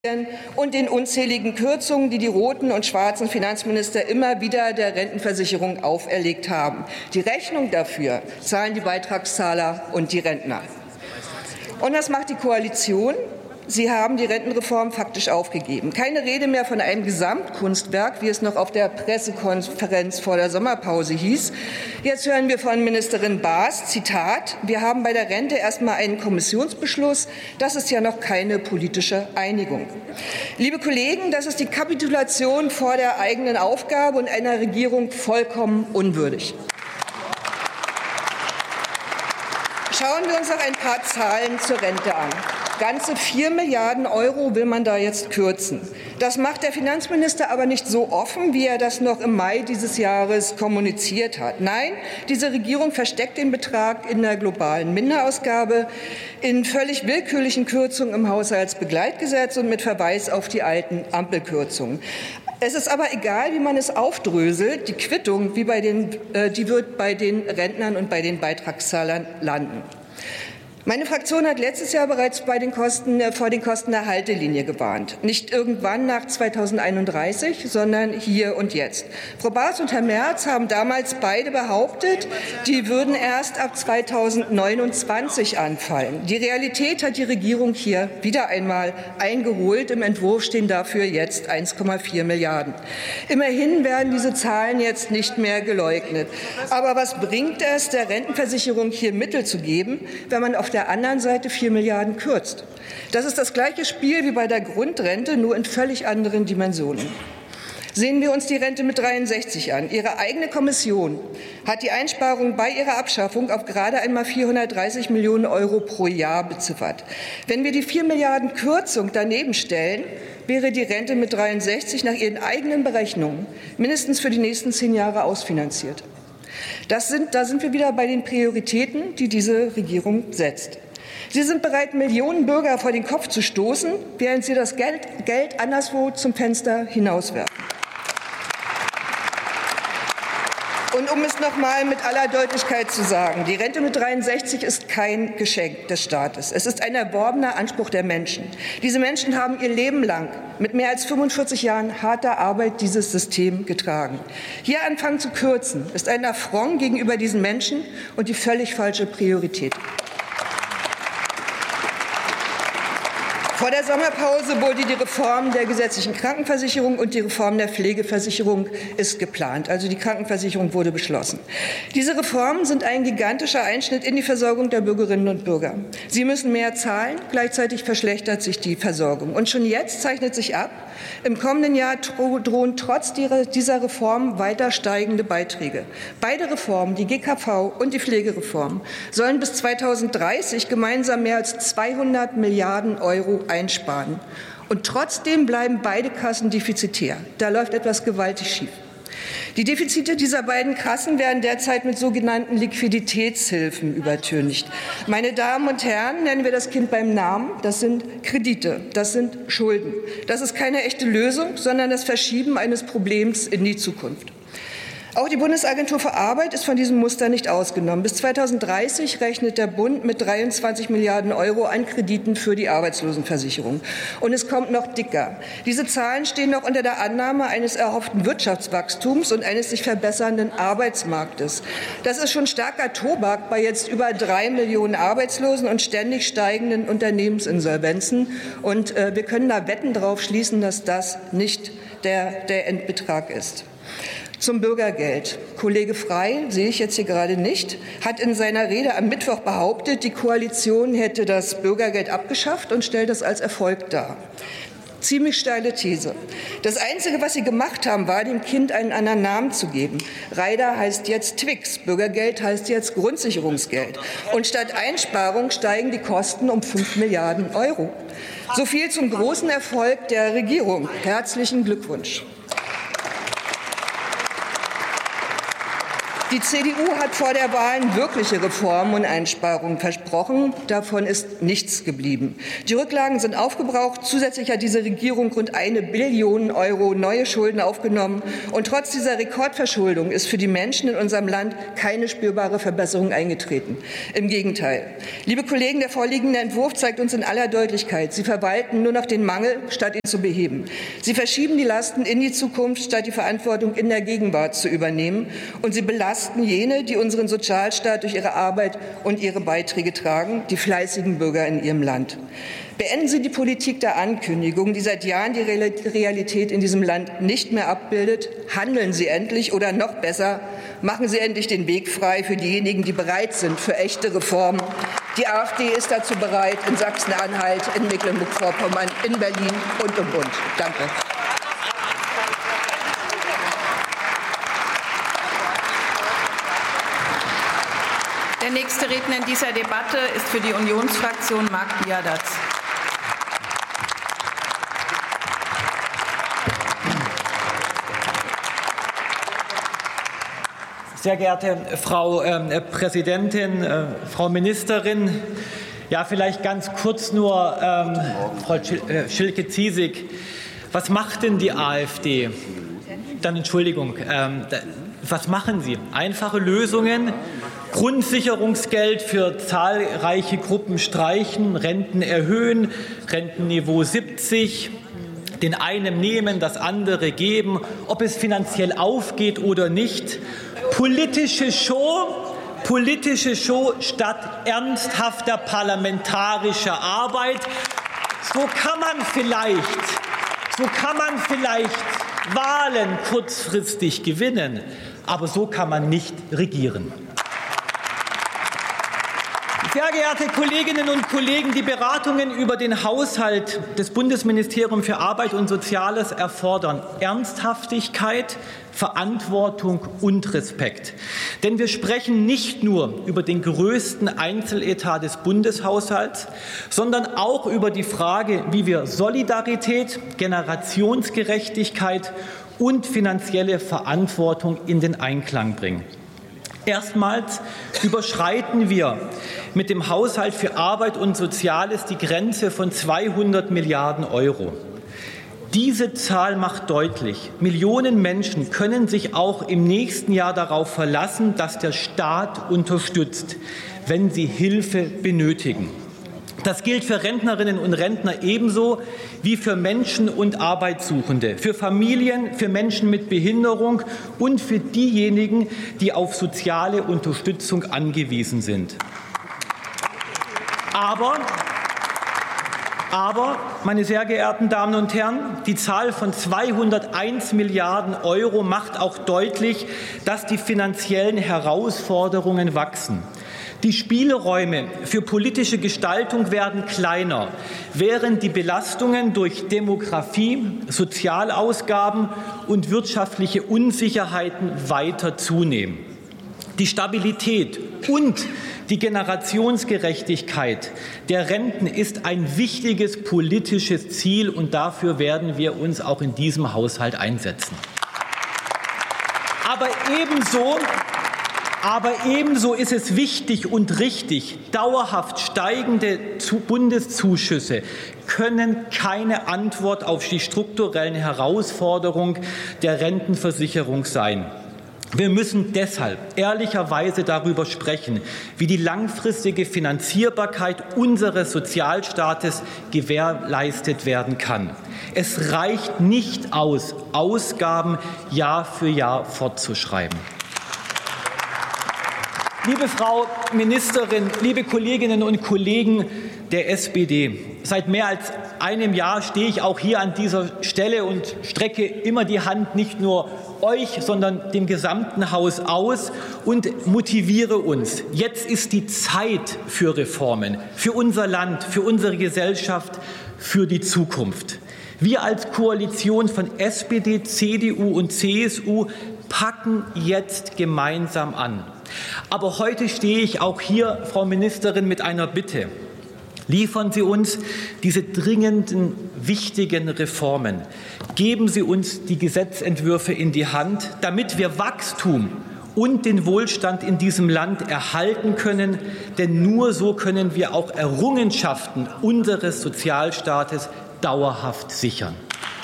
und den unzähligen Kürzungen, die die roten und schwarzen Finanzminister immer wieder der Rentenversicherung auferlegt haben. Die Rechnung dafür zahlen die Beitragszahler und die Rentner. Und was macht die Koalition? Sie haben die Rentenreform faktisch aufgegeben. Keine Rede mehr von einem Gesamtkunstwerk, wie es noch auf der Pressekonferenz vor der Sommerpause hieß. Jetzt hören wir von Ministerin Baas, Zitat, wir haben bei der Rente erst mal einen Kommissionsbeschluss. Das ist ja noch keine politische Einigung. Liebe Kollegen, das ist die Kapitulation vor der eigenen Aufgabe und einer Regierung vollkommen unwürdig. Schauen wir uns noch ein paar Zahlen zur Rente an. Ganze 4 Milliarden € will man da jetzt kürzen. Das macht der Finanzminister aber nicht so offen, wie er das noch im Mai dieses Jahres kommuniziert hat. Nein, diese Regierung versteckt den Betrag in der globalen Minderausgabe, in völlig willkürlichen Kürzungen im Haushaltsbegleitgesetz und mit Verweis auf die alten Ampelkürzungen. Es ist aber egal, wie man es aufdröselt, die Quittung die wird bei den Rentnern und bei den Beitragszahlern landen. Meine Fraktion hat letztes Jahr bereits vor den Kosten der Haltelinie gewarnt. Nicht irgendwann nach 2031, sondern hier und jetzt. Frau Baas und Herr Merz haben damals beide behauptet, die würden erst ab 2029 anfallen. Die Realität hat die Regierung hier wieder einmal eingeholt. Im Entwurf stehen dafür jetzt 1,4 Milliarden. Immerhin werden diese Zahlen jetzt nicht mehr geleugnet. Aber was bringt es, der Rentenversicherung hier Mittel zu geben, wenn man auf der anderen Seite 4 Milliarden kürzt? Das ist das gleiche Spiel wie bei der Grundrente, nur in völlig anderen Dimensionen. Sehen wir uns die Rente mit 63 an. Ihre eigene Kommission hat die Einsparung bei ihrer Abschaffung auf gerade einmal 430 Millionen € pro Jahr beziffert. Wenn wir die 4 Milliarden Kürzung daneben stellen, wäre die Rente mit 63 nach ihren eigenen Berechnungen mindestens für die nächsten 10 Jahre ausfinanziert. Da sind wir wieder bei den Prioritäten, die diese Regierung setzt. Sie sind bereit, Millionen Bürger vor den Kopf zu stoßen, während sie das Geld anderswo zum Fenster hinauswerfen. Und um es noch mal mit aller Deutlichkeit zu sagen, die Rente mit 63 ist kein Geschenk des Staates. Es ist ein erworbener Anspruch der Menschen. Diese Menschen haben ihr Leben lang mit mehr als 45 Jahren harter Arbeit dieses System getragen. Hier anfangen zu kürzen, ist ein Affront gegenüber diesen Menschen und die völlig falsche Priorität. Vor der Sommerpause wurde die Reform der gesetzlichen Krankenversicherung und die Reform der Pflegeversicherung ist geplant. Also die Krankenversicherung wurde beschlossen. Diese Reformen sind ein gigantischer Einschnitt in die Versorgung der Bürgerinnen und Bürger. Sie müssen mehr zahlen, gleichzeitig verschlechtert sich die Versorgung. Und schon jetzt zeichnet sich ab, im kommenden Jahr drohen trotz dieser Reform weiter steigende Beiträge. Beide Reformen, die GKV und die Pflegereform, sollen bis 2030 gemeinsam mehr als 200 Milliarden € einsparen. Und trotzdem bleiben beide Kassen defizitär. Da läuft etwas gewaltig schief. Die Defizite dieser beiden Kassen werden derzeit mit sogenannten Liquiditätshilfen übertüncht. Meine Damen und Herren, nennen wir das Kind beim Namen. Das sind Kredite, das sind Schulden. Das ist keine echte Lösung, sondern das Verschieben eines Problems in die Zukunft. Auch die Bundesagentur für Arbeit ist von diesem Muster nicht ausgenommen. Bis 2030 rechnet der Bund mit 23 Milliarden € an Krediten für die Arbeitslosenversicherung. Und es kommt noch dicker. Diese Zahlen stehen noch unter der Annahme eines erhofften Wirtschaftswachstums und eines sich verbessernden Arbeitsmarktes. Das ist schon starker Tobak bei jetzt über 3 Millionen Arbeitslosen und ständig steigenden Unternehmensinsolvenzen. Und wir können da Wetten drauf schließen, dass das nicht der Endbetrag ist. Zum Bürgergeld. Kollege Frey, sehe ich jetzt hier gerade nicht, hat in seiner Rede am Mittwoch behauptet, die Koalition hätte das Bürgergeld abgeschafft und stellt das als Erfolg dar. Ziemlich steile These. Das Einzige, was Sie gemacht haben, war, dem Kind einen anderen Namen zu geben. Reiter heißt jetzt Twix, Bürgergeld heißt jetzt Grundsicherungsgeld. Und statt Einsparung steigen die Kosten um 5 Milliarden €. So viel zum großen Erfolg der Regierung. Herzlichen Glückwunsch. Die CDU hat vor der Wahl wirkliche Reformen und Einsparungen versprochen. Davon ist nichts geblieben. Die Rücklagen sind aufgebraucht. Zusätzlich hat diese Regierung rund 1 Billion Euro neue Schulden aufgenommen. Und trotz dieser Rekordverschuldung ist für die Menschen in unserem Land keine spürbare Verbesserung eingetreten. Im Gegenteil. Liebe Kollegen, der vorliegende Entwurf zeigt uns in aller Deutlichkeit, Sie verwalten nur noch den Mangel, statt ihn zu beheben. Sie verschieben die Lasten in die Zukunft, statt die Verantwortung in der Gegenwart zu übernehmen. Und sie belasten jene, die unseren Sozialstaat durch ihre Arbeit und ihre Beiträge tragen, die fleißigen Bürger in ihrem Land. Beenden Sie die Politik der Ankündigung, die seit Jahren die Realität in diesem Land nicht mehr abbildet. Handeln Sie endlich oder noch besser, machen Sie endlich den Weg frei für diejenigen, die bereit sind für echte Reformen. Die AfD ist dazu bereit, in Sachsen-Anhalt, in Mecklenburg-Vorpommern, in Berlin und. Danke. Der nächste Redner in dieser Debatte ist für die Unionsfraktion Marc Biadatz. Sehr geehrte Frau Präsidentin, Frau Ministerin, ja, vielleicht ganz kurz nur, Frau Schilke-Ziesig, was macht denn die AfD? Dann Entschuldigung, was machen Sie? Einfache Lösungen, Grundsicherungsgeld für zahlreiche Gruppen streichen, Renten erhöhen, Rentenniveau 70, den einen nehmen, das andere geben, ob es finanziell aufgeht oder nicht. Politische Show statt ernsthafter parlamentarischer Arbeit. So kann man vielleicht Wahlen kurzfristig gewinnen, aber so kann man nicht regieren. Sehr geehrte Kolleginnen und Kollegen, die Beratungen über den Haushalt des Bundesministeriums für Arbeit und Soziales erfordern Ernsthaftigkeit, Verantwortung und Respekt. Denn wir sprechen nicht nur über den größten Einzeletat des Bundeshaushalts, sondern auch über die Frage, wie wir Solidarität, Generationsgerechtigkeit und finanzielle Verantwortung in den Einklang bringen. Erstmals überschreiten wir mit dem Haushalt für Arbeit und Soziales die Grenze von 200 Milliarden Euro. Diese Zahl macht deutlich, Millionen Menschen können sich auch im nächsten Jahr darauf verlassen, dass der Staat unterstützt, wenn sie Hilfe benötigen. Das gilt für Rentnerinnen und Rentner ebenso wie für Menschen und Arbeitssuchende, für Familien, für Menschen mit Behinderung und für diejenigen, die auf soziale Unterstützung angewiesen sind. Aber, meine sehr geehrten Damen und Herren, die Zahl von 201 Milliarden Euro macht auch deutlich, dass die finanziellen Herausforderungen wachsen. Die Spielräume für politische Gestaltung werden kleiner, während die Belastungen durch Demografie, Sozialausgaben und wirtschaftliche Unsicherheiten weiter zunehmen. Die Stabilität und die Generationsgerechtigkeit der Renten ist ein wichtiges politisches Ziel, und dafür werden wir uns auch in diesem Haushalt einsetzen. Aber ebenso ist es wichtig und richtig, dauerhaft steigende Bundeszuschüsse können keine Antwort auf die strukturellen Herausforderungen der Rentenversicherung sein. Wir müssen deshalb ehrlicherweise darüber sprechen, wie die langfristige Finanzierbarkeit unseres Sozialstaates gewährleistet werden kann. Es reicht nicht aus, Ausgaben Jahr für Jahr fortzuschreiben. Liebe Frau Ministerin, liebe Kolleginnen und Kollegen der SPD, seit mehr als einem Jahr stehe ich auch hier an dieser Stelle und strecke immer die Hand nicht nur euch, sondern dem gesamten Haus aus und motiviere uns. Jetzt ist die Zeit für Reformen, für unser Land, für unsere Gesellschaft, für die Zukunft. Wir als Koalition von SPD, CDU und CSU packen jetzt gemeinsam an. Aber heute stehe ich auch hier, Frau Ministerin, mit einer Bitte. Liefern Sie uns diese dringenden, wichtigen Reformen. Geben Sie uns die Gesetzentwürfe in die Hand, damit wir Wachstum und den Wohlstand in diesem Land erhalten können, denn nur so können wir auch Errungenschaften unseres Sozialstaates dauerhaft sichern.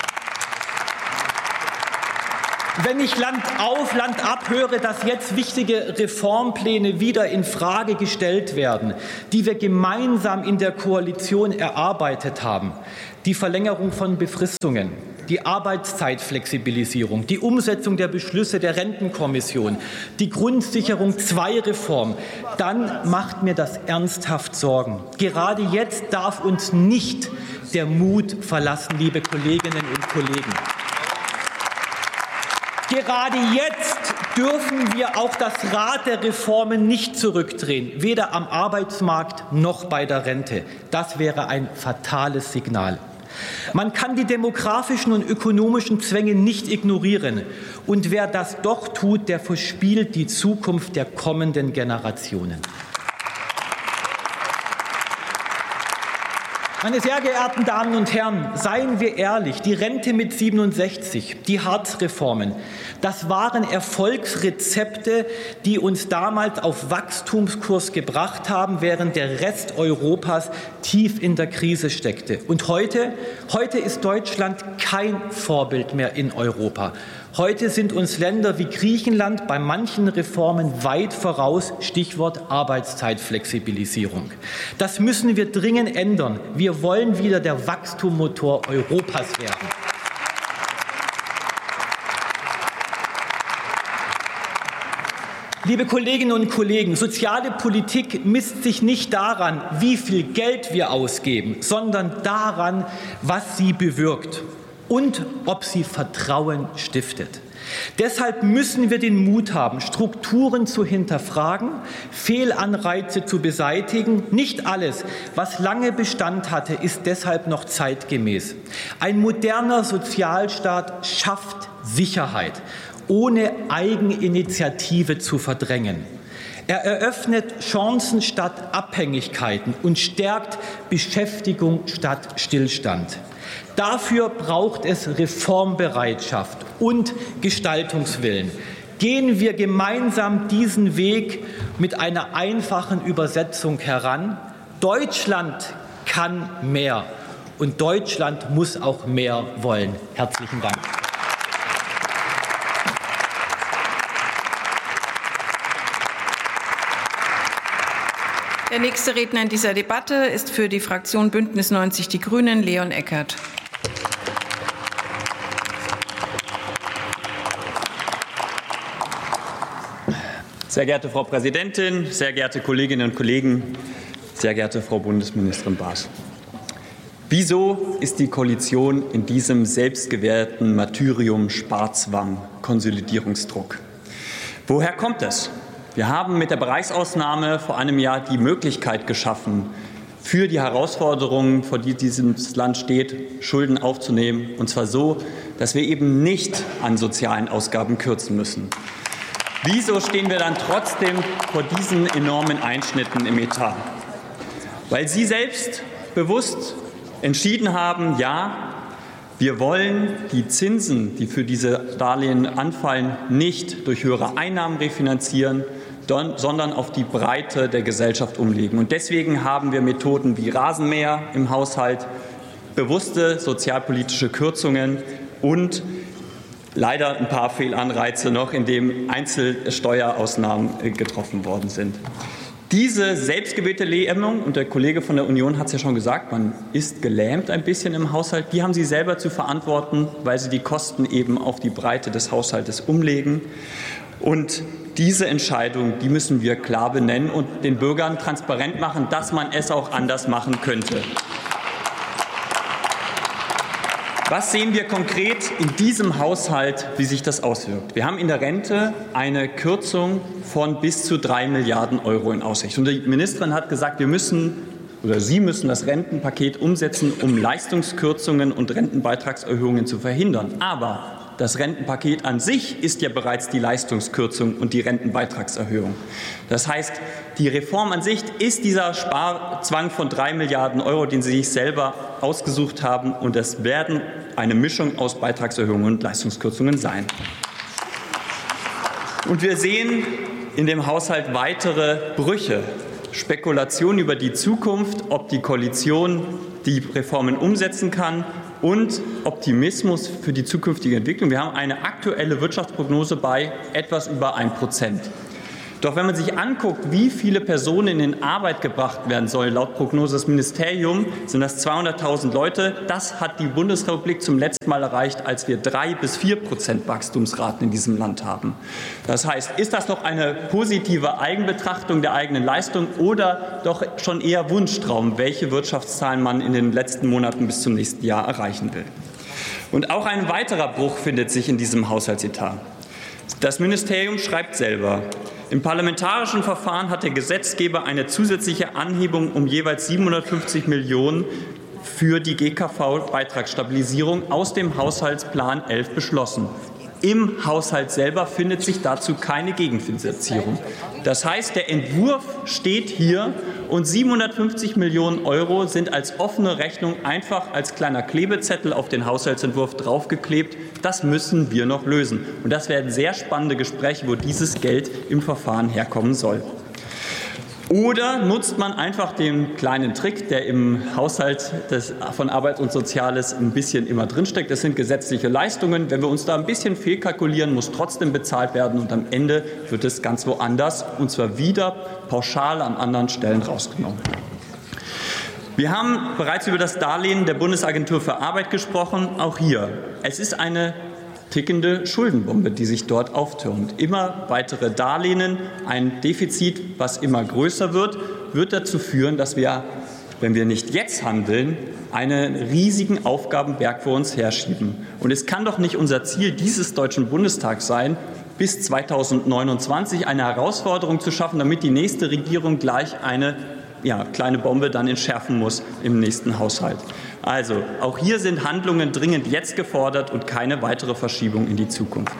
Wenn ich Land auf, Land ab höre, dass jetzt wichtige Reformpläne wieder in Frage gestellt werden, die wir gemeinsam in der Koalition erarbeitet haben, die Verlängerung von Befristungen, die Arbeitszeitflexibilisierung, die Umsetzung der Beschlüsse der Rentenkommission, die Grundsicherung II Reform, dann macht mir das ernsthaft Sorgen. Gerade jetzt darf uns nicht der Mut verlassen, liebe Kolleginnen und Kollegen. Gerade jetzt dürfen wir auch das Rad der Reformen nicht zurückdrehen, weder am Arbeitsmarkt noch bei der Rente. Das wäre ein fatales Signal. Man kann die demografischen und ökonomischen Zwänge nicht ignorieren. Und wer das doch tut, der verspielt die Zukunft der kommenden Generationen. Meine sehr geehrten Damen und Herren, seien wir ehrlich, die Rente mit 67, die Hartz-Reformen, das waren Erfolgsrezepte, die uns damals auf Wachstumskurs gebracht haben, während der Rest Europas tief in der Krise steckte. Und heute ist Deutschland kein Vorbild mehr in Europa. Heute sind uns Länder wie Griechenland bei manchen Reformen weit voraus, Stichwort Arbeitszeitflexibilisierung. Das müssen wir dringend ändern. Wir wollen wieder der Wachstumsmotor Europas werden. Liebe Kolleginnen und Kollegen, soziale Politik misst sich nicht daran, wie viel Geld wir ausgeben, sondern daran, was sie bewirkt und ob sie Vertrauen stiftet. Deshalb müssen wir den Mut haben, Strukturen zu hinterfragen, Fehlanreize zu beseitigen. Nicht alles, was lange Bestand hatte, ist deshalb noch zeitgemäß. Ein moderner Sozialstaat schafft Sicherheit, ohne Eigeninitiative zu verdrängen. Er eröffnet Chancen statt Abhängigkeiten und stärkt Beschäftigung statt Stillstand. Dafür braucht es Reformbereitschaft und Gestaltungswillen. Gehen wir gemeinsam diesen Weg mit einer einfachen Übersetzung heran. Deutschland kann mehr und Deutschland muss auch mehr wollen. Herzlichen Dank. Der nächste Redner in dieser Debatte ist für die Fraktion Bündnis 90 Die Grünen Leon Eckert. Sehr geehrte Frau Präsidentin, sehr geehrte Kolleginnen und Kollegen, sehr geehrte Frau Bundesministerin Barsch. Wieso ist die Koalition in diesem selbstgewählten Martyrium Sparzwang, Konsolidierungsdruck? Woher kommt es? Wir haben mit der Bereichsausnahme vor einem Jahr die Möglichkeit geschaffen, für die Herausforderungen, vor die dieses Land steht, Schulden aufzunehmen, und zwar so, dass wir eben nicht an sozialen Ausgaben kürzen müssen. Wieso stehen wir dann trotzdem vor diesen enormen Einschnitten im Etat? Weil Sie selbst bewusst entschieden haben, ja, wir wollen die Zinsen, die für diese Darlehen anfallen, nicht durch höhere Einnahmen refinanzieren, sondern auf die Breite der Gesellschaft umlegen. Und deswegen haben wir Methoden wie Rasenmäher im Haushalt, bewusste sozialpolitische Kürzungen und leider ein paar Fehlanreize noch, indem Einzelsteuerausnahmen getroffen worden sind. Diese selbstgewählte Lähmung, und der Kollege von der Union hat es ja schon gesagt, man ist gelähmt ein bisschen im Haushalt, die haben Sie selber zu verantworten, weil Sie die Kosten eben auf die Breite des Haushaltes umlegen. Und diese Entscheidung, die müssen wir klar benennen und den Bürgern transparent machen, dass man es auch anders machen könnte. Was sehen wir konkret in diesem Haushalt, wie sich das auswirkt? Wir haben in der Rente eine Kürzung von bis zu 3 Milliarden € in Aussicht. Und die Ministerin hat gesagt, Sie müssen das Rentenpaket umsetzen, um Leistungskürzungen und Rentenbeitragserhöhungen zu verhindern. Aber das Rentenpaket an sich ist ja bereits die Leistungskürzung und die Rentenbeitragserhöhung. Das heißt, die Reform an sich ist dieser Sparzwang von 3 Milliarden €, den Sie sich selber ausgesucht haben. Und es werden eine Mischung aus Beitragserhöhungen und Leistungskürzungen sein. Und wir sehen in dem Haushalt weitere Brüche, Spekulationen über die Zukunft, ob die Koalition die Reformen umsetzen kann und Optimismus für die zukünftige Entwicklung. Wir haben eine aktuelle Wirtschaftsprognose bei etwas über 1%. Doch wenn man sich anguckt, wie viele Personen in Arbeit gebracht werden sollen, laut Prognose des Ministeriums sind das 200.000 Leute. Das hat die Bundesrepublik zum letzten Mal erreicht, als wir 3-4% Wachstumsraten in diesem Land haben. Das heißt, ist das noch eine positive Eigenbetrachtung der eigenen Leistung oder doch schon eher Wunschtraum, welche Wirtschaftszahlen man in den letzten Monaten bis zum nächsten Jahr erreichen will? Und auch ein weiterer Bruch findet sich in diesem Haushaltsetat. Das Ministerium schreibt selber: Im parlamentarischen Verfahren hat der Gesetzgeber eine zusätzliche Anhebung um jeweils 750 Millionen für die GKV-Beitragsstabilisierung aus dem Haushaltsplan 11 beschlossen. Im Haushalt selber findet sich dazu keine Gegenfinanzierung. Das heißt, der Entwurf steht hier und 750 Millionen € sind als offene Rechnung einfach als kleiner Klebezettel auf den Haushaltsentwurf draufgeklebt. Das müssen wir noch lösen. Und das werden sehr spannende Gespräche, wo dieses Geld im Verfahren herkommen soll. Oder nutzt man einfach den kleinen Trick, der im Haushalt von Arbeit und Soziales ein bisschen immer drinsteckt. Das sind gesetzliche Leistungen. Wenn wir uns da ein bisschen fehlkalkulieren, muss trotzdem bezahlt werden. Und am Ende wird es ganz woanders, und zwar wieder pauschal an anderen Stellen rausgenommen. Wir haben bereits über das Darlehen der Bundesagentur für Arbeit gesprochen. Auch hier. Es ist eine tickende Schuldenbombe, die sich dort auftürmt. Immer weitere Darlehen, ein Defizit, was immer größer wird, wird dazu führen, dass wir, wenn wir nicht jetzt handeln, einen riesigen Aufgabenberg vor uns herschieben. Und es kann doch nicht unser Ziel dieses Deutschen Bundestags sein, bis 2029 eine Herausforderung zu schaffen, damit die nächste Regierung gleich eine kleine Bombe dann entschärfen muss im nächsten Haushalt. Also, auch hier sind Handlungen dringend jetzt gefordert und keine weitere Verschiebung in die Zukunft.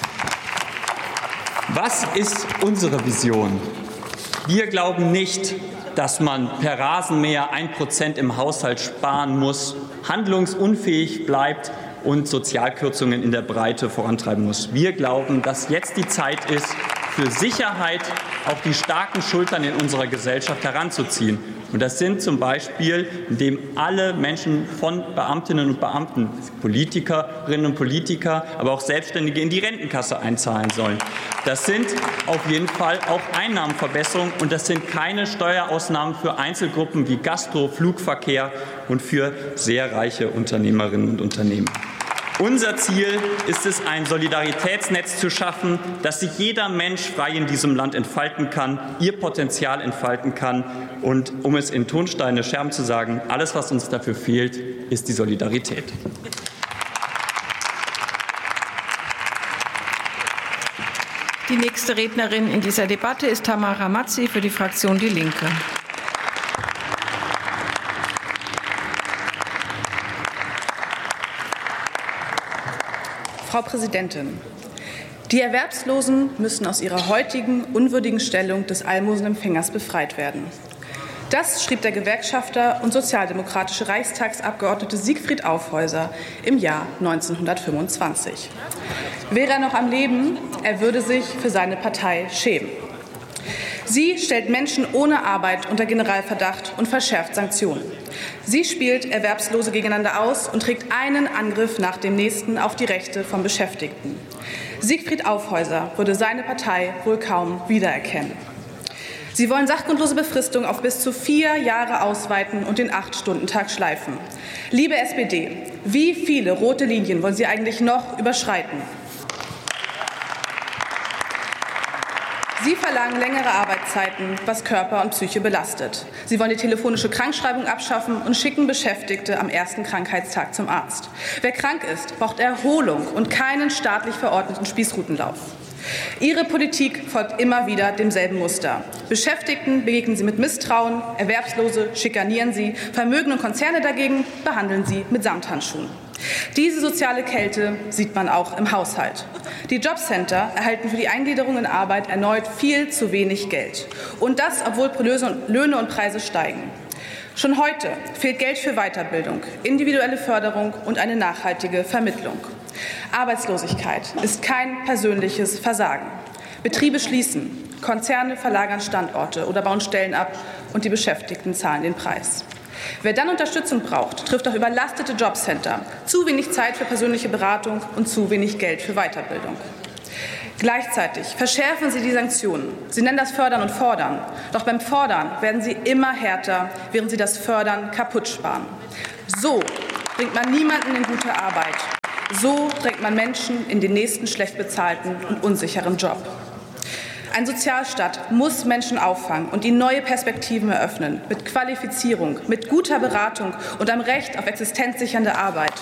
Was ist unsere Vision? Wir glauben nicht, dass man per Rasenmäher 1% im Haushalt sparen muss, handlungsunfähig bleibt und Sozialkürzungen in der Breite vorantreiben muss. Wir glauben, dass jetzt die Zeit ist, für Sicherheit auch die starken Schultern in unserer Gesellschaft heranzuziehen. Und das sind zum Beispiel, indem alle Menschen von Beamtinnen und Beamten, Politikerinnen und Politiker, aber auch Selbstständige in die Rentenkasse einzahlen sollen. Das sind auf jeden Fall auch Einnahmenverbesserungen, und das sind keine Steuerausnahmen für Einzelgruppen wie Gastro, Flugverkehr und für sehr reiche Unternehmerinnen und Unternehmen. Unser Ziel ist es, ein Solidaritätsnetz zu schaffen, dass sich jeder Mensch frei in diesem Land entfalten kann, ihr Potenzial entfalten kann. Und um es in Tonsteine Scherben zu sagen, alles, was uns dafür fehlt, ist die Solidarität. Die nächste Rednerin in dieser Debatte ist Tamara Mazzi für die Fraktion Die Linke. Frau Präsidentin, die Erwerbslosen müssen aus ihrer heutigen unwürdigen Stellung des Almosenempfängers befreit werden. Das schrieb der Gewerkschafter und sozialdemokratische Reichstagsabgeordnete Siegfried Aufhäuser im Jahr 1925. Wäre er noch am Leben, er würde sich für seine Partei schämen. Sie stellt Menschen ohne Arbeit unter Generalverdacht und verschärft Sanktionen. Sie spielt Erwerbslose gegeneinander aus und trägt einen Angriff nach dem nächsten auf die Rechte von Beschäftigten. Siegfried Aufhäuser würde seine Partei wohl kaum wiedererkennen. Sie wollen sachgrundlose Befristung auf bis zu 4 Jahre ausweiten und den 8-Stunden-Tag schleifen. Liebe SPD, wie viele rote Linien wollen Sie eigentlich noch überschreiten? Sie verlangen längere Arbeitszeiten, was Körper und Psyche belastet. Sie wollen die telefonische Krankschreibung abschaffen und schicken Beschäftigte am ersten Krankheitstag zum Arzt. Wer krank ist, braucht Erholung und keinen staatlich verordneten Spießrutenlauf. Ihre Politik folgt immer wieder demselben Muster. Beschäftigten begegnen Sie mit Misstrauen, Erwerbslose schikanieren Sie, Vermögen und Konzerne dagegen behandeln Sie mit Samthandschuhen. Diese soziale Kälte sieht man auch im Haushalt. Die Jobcenter erhalten für die Eingliederung in Arbeit erneut viel zu wenig Geld. Und das, obwohl Löhne und Preise steigen. Schon heute fehlt Geld für Weiterbildung, individuelle Förderung und eine nachhaltige Vermittlung. Arbeitslosigkeit ist kein persönliches Versagen. Betriebe schließen, Konzerne verlagern Standorte oder bauen Stellen ab und die Beschäftigten zahlen den Preis. Wer dann Unterstützung braucht, trifft auf überlastete Jobcenter, zu wenig Zeit für persönliche Beratung und zu wenig Geld für Weiterbildung. Gleichzeitig verschärfen Sie die Sanktionen. Sie nennen das Fördern und Fordern. Doch beim Fordern werden Sie immer härter, während Sie das Fördern kaputt sparen. So bringt man niemanden in gute Arbeit. So drängt man Menschen in den nächsten schlecht bezahlten und unsicheren Job. Ein Sozialstaat muss Menschen auffangen und ihnen neue Perspektiven eröffnen, mit Qualifizierung, mit guter Beratung und am Recht auf existenzsichernde Arbeit.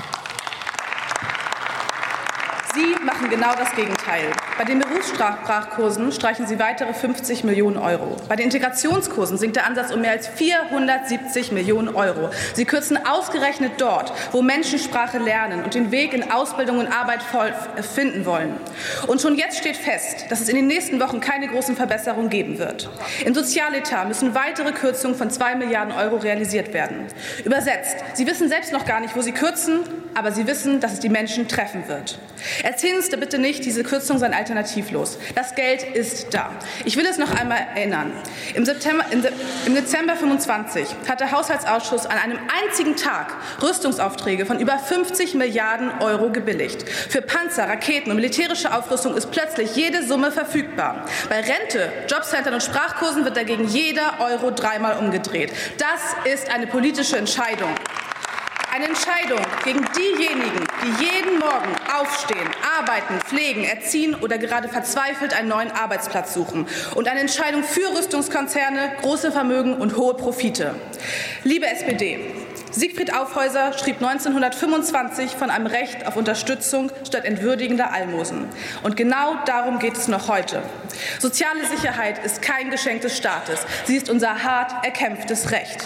Sie machen genau das Gegenteil. Bei den Berufssprachkursen streichen Sie weitere 50 Millionen Euro. Bei den Integrationskursen sinkt der Ansatz um mehr als 470 Millionen Euro. Sie kürzen ausgerechnet dort, wo Menschen Sprache lernen und den Weg in Ausbildung und Arbeit finden wollen. Und schon jetzt steht fest, dass es in den nächsten Wochen keine großen Verbesserungen geben wird. Im Sozialetat müssen weitere Kürzungen von 2 Milliarden Euro realisiert werden. Übersetzt, Sie wissen selbst noch gar nicht, wo Sie kürzen, aber Sie wissen, dass es die Menschen treffen wird. Erzählen Sie uns bitte nicht, diese Kürzungen seien alternativlos. Das Geld ist da. Ich will es noch einmal erinnern. Im Dezember 25 hat der Haushaltsausschuss an einem einzigen Tag Rüstungsaufträge von über 50 Milliarden Euro gebilligt. Für Panzer, Raketen und militärische Aufrüstung ist plötzlich jede Summe verfügbar. Bei Rente, Jobcentern und Sprachkursen wird dagegen jeder Euro dreimal umgedreht. Das ist eine politische Entscheidung. Eine Entscheidung gegen diejenigen, die jeden Morgen aufstehen, arbeiten, pflegen, erziehen oder gerade verzweifelt einen neuen Arbeitsplatz suchen. Und eine Entscheidung für Rüstungskonzerne, große Vermögen und hohe Profite. Liebe SPD, Siegfried Aufhäuser schrieb 1925 von einem Recht auf Unterstützung statt entwürdigender Almosen. Und genau darum geht es noch heute. Soziale Sicherheit ist kein Geschenk des Staates. Sie ist unser hart erkämpftes Recht.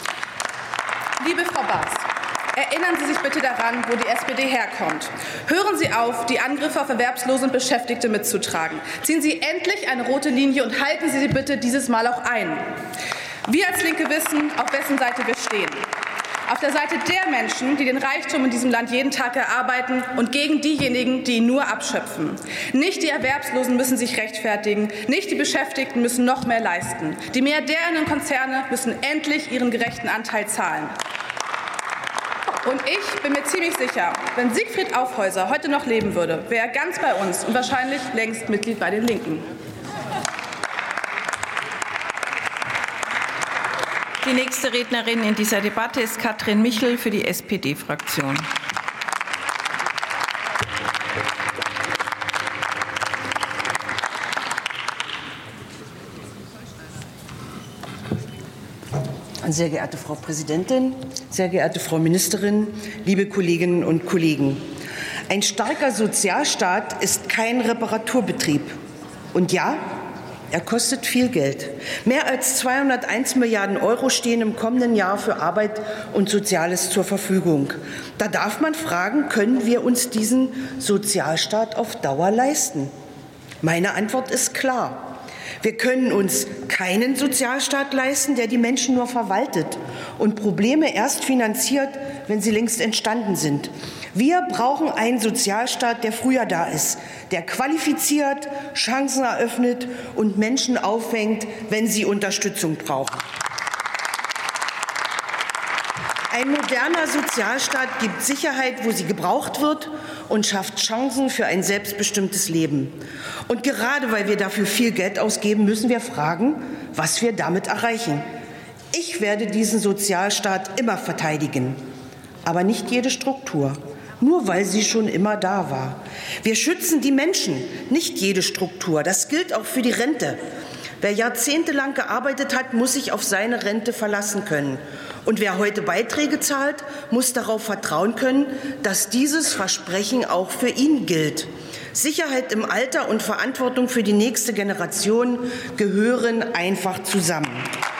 Liebe Frau Baas, erinnern Sie sich bitte daran, wo die SPD herkommt. Hören Sie auf, die Angriffe auf Erwerbslose und Beschäftigte mitzutragen. Ziehen Sie endlich eine rote Linie und halten Sie sie bitte dieses Mal auch ein. Wir als Linke wissen, auf wessen Seite wir stehen. Auf der Seite der Menschen, die den Reichtum in diesem Land jeden Tag erarbeiten und gegen diejenigen, die ihn nur abschöpfen. Nicht die Erwerbslosen müssen sich rechtfertigen, nicht die Beschäftigten müssen noch mehr leisten. Die Milliardärinnen und Konzerne müssen endlich ihren gerechten Anteil zahlen. Und ich bin mir ziemlich sicher, wenn Siegfried Aufhäuser heute noch leben würde, wäre er ganz bei uns und wahrscheinlich längst Mitglied bei den Linken. Die nächste Rednerin in dieser Debatte ist Katrin Michel für die SPD-Fraktion. Sehr geehrte Frau Präsidentin, sehr geehrte Frau Ministerin, liebe Kolleginnen und Kollegen! Ein starker Sozialstaat ist kein Reparaturbetrieb. Und ja, er kostet viel Geld. Mehr als 201 Milliarden Euro stehen im kommenden Jahr für Arbeit und Soziales zur Verfügung. Da darf man fragen, können wir uns diesen Sozialstaat auf Dauer leisten? Meine Antwort ist klar. Wir können uns keinen Sozialstaat leisten, der die Menschen nur verwaltet und Probleme erst finanziert, wenn sie längst entstanden sind. Wir brauchen einen Sozialstaat, der früher da ist, der qualifiziert, Chancen eröffnet und Menschen auffängt, wenn sie Unterstützung brauchen. Ein moderner Sozialstaat gibt Sicherheit, wo sie gebraucht wird und schafft Chancen für ein selbstbestimmtes Leben. Und gerade weil wir dafür viel Geld ausgeben, müssen wir fragen, was wir damit erreichen. Ich werde diesen Sozialstaat immer verteidigen, aber nicht jede Struktur, nur weil sie schon immer da war. Wir schützen die Menschen, nicht jede Struktur. Das gilt auch für die Rente. Wer jahrzehntelang gearbeitet hat, muss sich auf seine Rente verlassen können. Und wer heute Beiträge zahlt, muss darauf vertrauen können, dass dieses Versprechen auch für ihn gilt. Sicherheit im Alter und Verantwortung für die nächste Generation gehören einfach zusammen.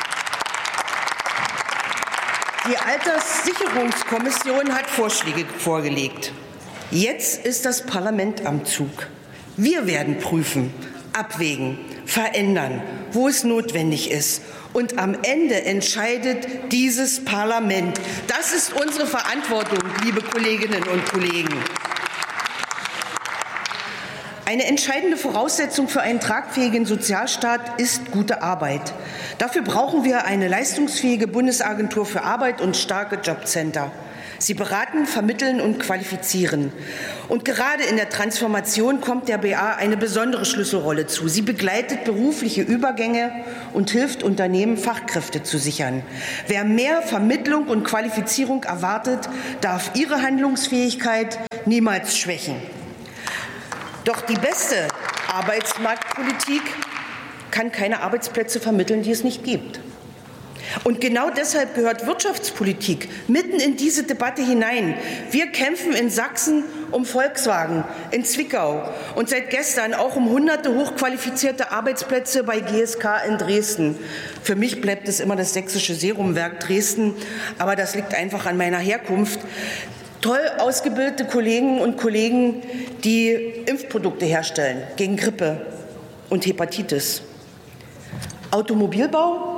Die Alterssicherungskommission hat Vorschläge vorgelegt. Jetzt ist das Parlament am Zug. Wir werden prüfen, abwägen, verändern, wo es notwendig ist. Und am Ende entscheidet dieses Parlament. Das ist unsere Verantwortung, liebe Kolleginnen und Kollegen. Eine entscheidende Voraussetzung für einen tragfähigen Sozialstaat ist gute Arbeit. Dafür brauchen wir eine leistungsfähige Bundesagentur für Arbeit und starke Jobcenter. Sie beraten, vermitteln und qualifizieren. Und gerade in der Transformation kommt der BA eine besondere Schlüsselrolle zu. Sie begleitet berufliche Übergänge und hilft Unternehmen, Fachkräfte zu sichern. Wer mehr Vermittlung und Qualifizierung erwartet, darf ihre Handlungsfähigkeit niemals schwächen. Doch die beste Arbeitsmarktpolitik kann keine Arbeitsplätze vermitteln, die es nicht gibt. Und genau deshalb gehört Wirtschaftspolitik mitten in diese Debatte hinein. Wir kämpfen in Sachsen um Volkswagen, in Zwickau und seit gestern auch um hunderte hochqualifizierte Arbeitsplätze bei GSK in Dresden. Für mich bleibt es immer das sächsische Serumwerk Dresden, aber das liegt einfach an meiner Herkunft. Toll ausgebildete Kolleginnen und Kollegen, die Impfprodukte herstellen gegen Grippe und Hepatitis. Automobilbau,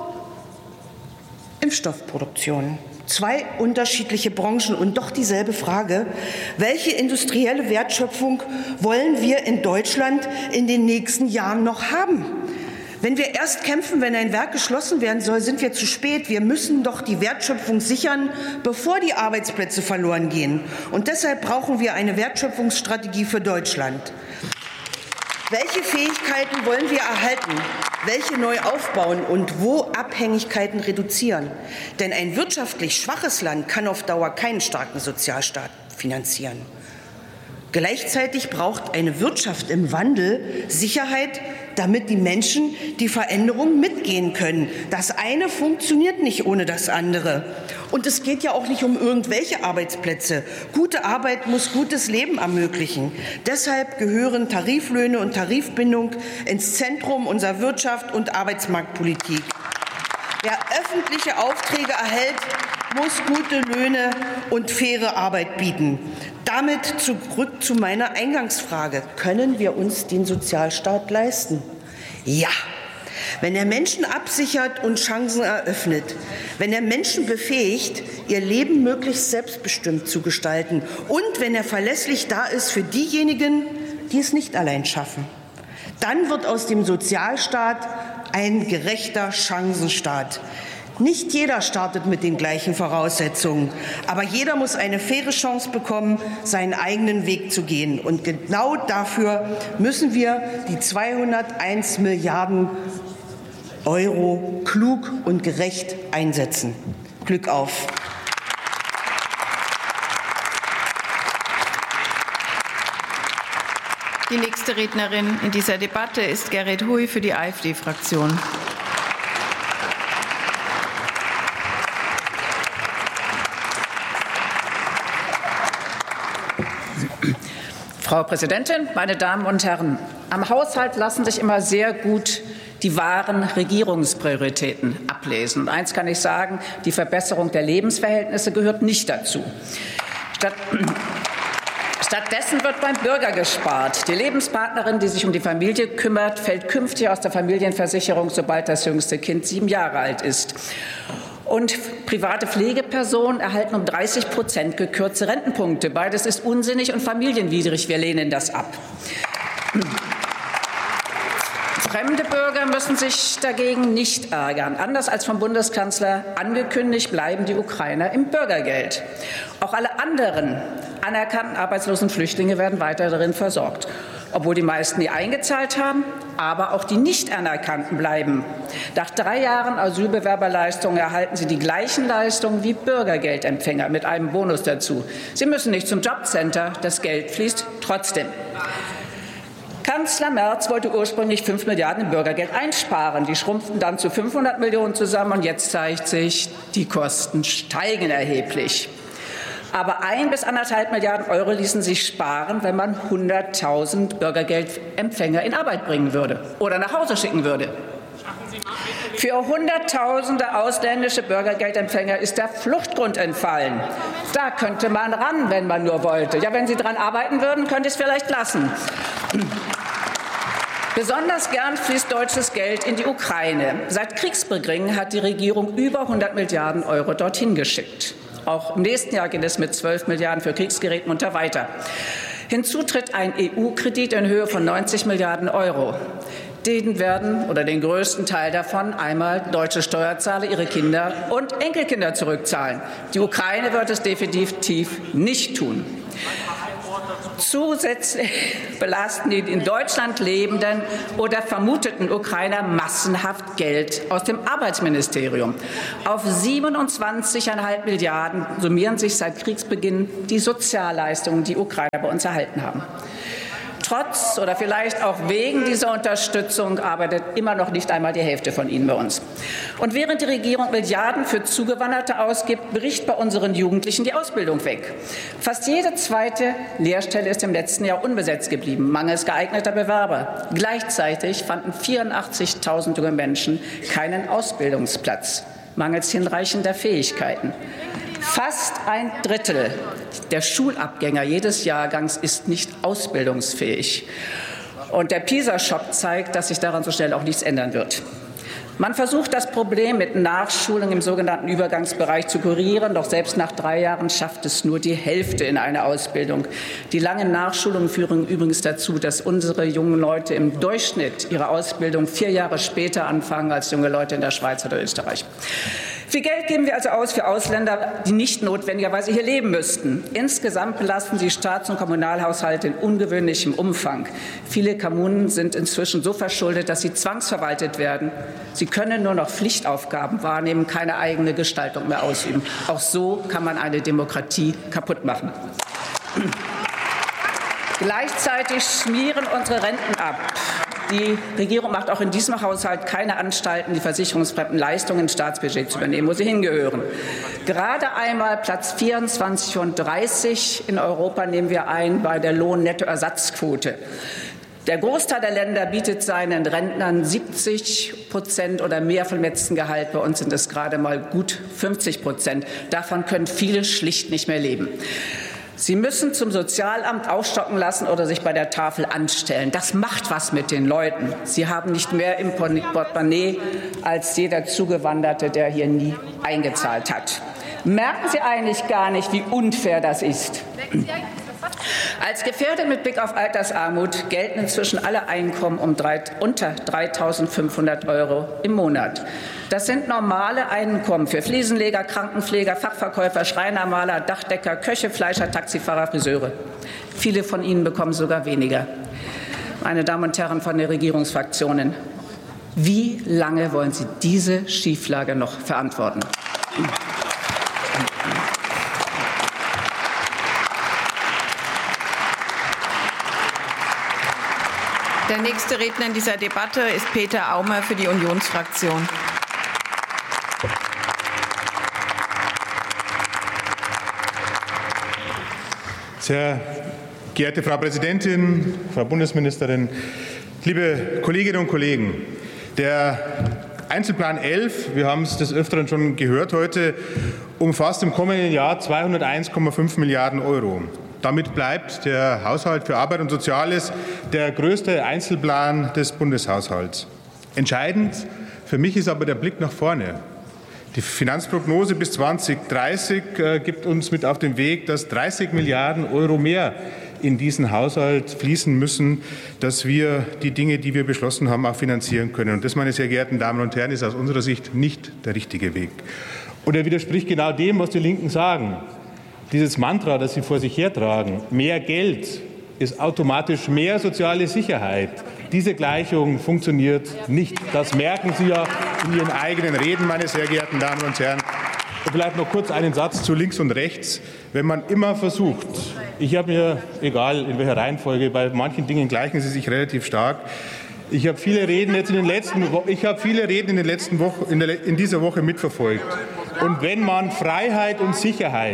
Impfstoffproduktion. Zwei unterschiedliche Branchen und doch dieselbe Frage. Welche industrielle Wertschöpfung wollen wir in Deutschland in den nächsten Jahren noch haben? Wenn wir erst kämpfen, wenn ein Werk geschlossen werden soll, sind wir zu spät. Wir müssen doch die Wertschöpfung sichern, bevor die Arbeitsplätze verloren gehen. Und deshalb brauchen wir eine Wertschöpfungsstrategie für Deutschland. Welche Fähigkeiten wollen wir erhalten? Welche neu aufbauen und wo Abhängigkeiten reduzieren? Denn ein wirtschaftlich schwaches Land kann auf Dauer keinen starken Sozialstaat finanzieren. Gleichzeitig braucht eine Wirtschaft im Wandel Sicherheit, damit die Menschen die Veränderung mitgehen können. Das eine funktioniert nicht ohne das andere. Und es geht ja auch nicht um irgendwelche Arbeitsplätze. Gute Arbeit muss gutes Leben ermöglichen. Deshalb gehören Tariflöhne und Tarifbindung ins Zentrum unserer Wirtschaft und Arbeitsmarktpolitik. Wer öffentliche Aufträge erhält, muss gute Löhne und faire Arbeit bieten. Damit zurück zu meiner Eingangsfrage. Können wir uns den Sozialstaat leisten? Ja. Wenn er Menschen absichert und Chancen eröffnet, wenn er Menschen befähigt, ihr Leben möglichst selbstbestimmt zu gestalten und wenn er verlässlich da ist für diejenigen, die es nicht allein schaffen, dann wird aus dem Sozialstaat ein gerechter Chancenstaat. Nicht jeder startet mit den gleichen Voraussetzungen, aber jeder muss eine faire Chance bekommen, seinen eigenen Weg zu gehen. Und genau dafür müssen wir die 201 Milliarden Euro klug und gerecht einsetzen. Glück auf! Die nächste Rednerin in dieser Debatte ist Gerrit Hui für die AfD-Fraktion. Frau Präsidentin, meine Damen und Herren! Am Haushalt lassen sich immer sehr gut die wahren Regierungsprioritäten ablesen. Und eins kann ich sagen, die Verbesserung der Lebensverhältnisse gehört nicht dazu. Stattdessen wird beim Bürger gespart. Die Lebenspartnerin, die sich um die Familie kümmert, fällt künftig aus der Familienversicherung, sobald das jüngste Kind 7 Jahre alt ist. Und private Pflegepersonen erhalten um 30% gekürzte Rentenpunkte. Beides ist unsinnig und familienwidrig. Wir lehnen das ab. Fremde Bürger müssen sich dagegen nicht ärgern. Anders als vom Bundeskanzler angekündigt, bleiben die Ukrainer im Bürgergeld. Auch alle anderen anerkannten arbeitslosen Flüchtlinge werden weiter darin versorgt, obwohl die meisten die eingezahlt haben, aber auch die nicht anerkannten bleiben. Nach 3 Jahren Asylbewerberleistung erhalten sie die gleichen Leistungen wie Bürgergeldempfänger mit einem Bonus dazu. Sie müssen nicht zum Jobcenter, das Geld fließt trotzdem. Kanzler Merz wollte ursprünglich 5 Milliarden im Bürgergeld einsparen. Die schrumpften dann zu 500 Millionen zusammen und jetzt zeigt sich, die Kosten steigen erheblich. Aber 1 bis 1,5 Milliarden Euro ließen sich sparen, wenn man 100.000 Bürgergeldempfänger in Arbeit bringen würde oder nach Hause schicken würde. Für Hunderttausende ausländische Bürgergeldempfänger ist der Fluchtgrund entfallen. Da könnte man ran, wenn man nur wollte. Ja, wenn Sie daran arbeiten würden, könnte ich es vielleicht lassen. Besonders gern fließt deutsches Geld in die Ukraine. Seit Kriegsbeginn hat die Regierung über 100 Milliarden Euro dorthin geschickt. Auch im nächsten Jahr geht es mit 12 Milliarden für Kriegsgerät munter weiter. Hinzu tritt ein EU-Kredit in Höhe von 90 Milliarden Euro. Den werden oder den größten Teil davon einmal deutsche Steuerzahler, ihre Kinder und Enkelkinder zurückzahlen. Die Ukraine wird es definitiv nicht tun. Zusätzlich belasten die in Deutschland lebenden oder vermuteten Ukrainer massenhaft Geld aus dem Arbeitsministerium. Auf 27,5 Milliarden summieren sich seit Kriegsbeginn die Sozialleistungen, die Ukrainer bei uns erhalten haben. Trotz oder vielleicht auch wegen dieser Unterstützung arbeitet immer noch nicht einmal die Hälfte von ihnen bei uns. Und während die Regierung Milliarden für Zugewanderte ausgibt, bricht bei unseren Jugendlichen die Ausbildung weg. Fast jede zweite Lehrstelle ist im letzten Jahr unbesetzt geblieben, mangels geeigneter Bewerber. Gleichzeitig fanden 84.000 junge Menschen keinen Ausbildungsplatz, mangels hinreichender Fähigkeiten. Fast ein Drittel der Schulabgänger jedes Jahrgangs ist nicht ausbildungsfähig. Und der PISA-Schock zeigt, dass sich daran so schnell auch nichts ändern wird. Man versucht, das Problem mit Nachschulung im sogenannten Übergangsbereich zu kurieren, doch selbst nach 3 Jahren schafft es nur die Hälfte in eine Ausbildung. Die langen Nachschulungen führen übrigens dazu, dass unsere jungen Leute im Durchschnitt ihre Ausbildung 4 Jahre später anfangen als junge Leute in der Schweiz oder Österreich. Viel Geld geben wir also aus für Ausländer, die nicht notwendigerweise hier leben müssten. Insgesamt belasten sie Staats- und Kommunalhaushalte in ungewöhnlichem Umfang. Viele Kommunen sind inzwischen so verschuldet, dass sie zwangsverwaltet werden. Sie können nur noch Pflichtaufgaben wahrnehmen, keine eigene Gestaltung mehr ausüben. Auch so kann man eine Demokratie kaputt machen. Gleichzeitig schmieren unsere Renten ab. Die Regierung macht auch in diesem Haushalt keine Anstalten, die versicherungsfremden Leistungen ins Staatsbudget zu übernehmen, wo sie hingehören. Gerade einmal Platz 24 von 30 in Europa nehmen wir ein bei der Lohnnettoersatzquote. Der Großteil der Länder bietet seinen Rentnern 70% oder mehr vom letzten Gehalt. Bei uns sind es gerade mal gut 50%. Davon können viele schlicht nicht mehr leben. Sie müssen zum Sozialamt aufstocken lassen oder sich bei der Tafel anstellen. Das macht was mit den Leuten. Sie haben nicht mehr im Portemonnaie als jeder Zugewanderte, der hier nie eingezahlt hat. Merken Sie eigentlich gar nicht, wie unfair das ist? Als gefährdet mit Blick auf Altersarmut gelten inzwischen alle Einkommen unter 3.500 € im Monat. Das sind normale Einkommen für Fliesenleger, Krankenpfleger, Fachverkäufer, Schreiner, Maler, Dachdecker, Köche, Fleischer, Taxifahrer, Friseure. Viele von ihnen bekommen sogar weniger. Meine Damen und Herren von den Regierungsfraktionen, wie lange wollen Sie diese Schieflage noch verantworten? Der nächste Redner in dieser Debatte ist Peter Aumer für die Unionsfraktion. Sehr geehrte Frau Präsidentin, Frau Bundesministerin, liebe Kolleginnen und Kollegen! Der Einzelplan 11, wir haben es des Öfteren schon gehört heute, umfasst im kommenden Jahr 201,5 Milliarden €. Damit bleibt der Haushalt für Arbeit und Soziales der größte Einzelplan des Bundeshaushalts. Entscheidend für mich ist aber der Blick nach vorne. Die Finanzprognose bis 2030 gibt uns mit auf den Weg, dass 30 Milliarden € mehr in diesen Haushalt fließen müssen, dass wir die Dinge, die wir beschlossen haben, auch finanzieren können. Und das, meine sehr geehrten Damen und Herren, ist aus unserer Sicht nicht der richtige Weg. Und er widerspricht genau dem, was die Linken sagen. Dieses Mantra, das sie vor sich hertragen, mehr Geld ist automatisch mehr soziale Sicherheit. Diese Gleichung funktioniert nicht. Das merken Sie ja in Ihren eigenen Reden, meine sehr geehrten Damen und Herren. Und vielleicht noch kurz einen Satz zu links und rechts. Wenn man immer versucht, ich habe mir, egal in welcher Reihenfolge, bei manchen Dingen gleichen Sie sich relativ stark. Ich habe viele Reden jetzt in dieser Woche mitverfolgt. Und wenn man Freiheit und Sicherheit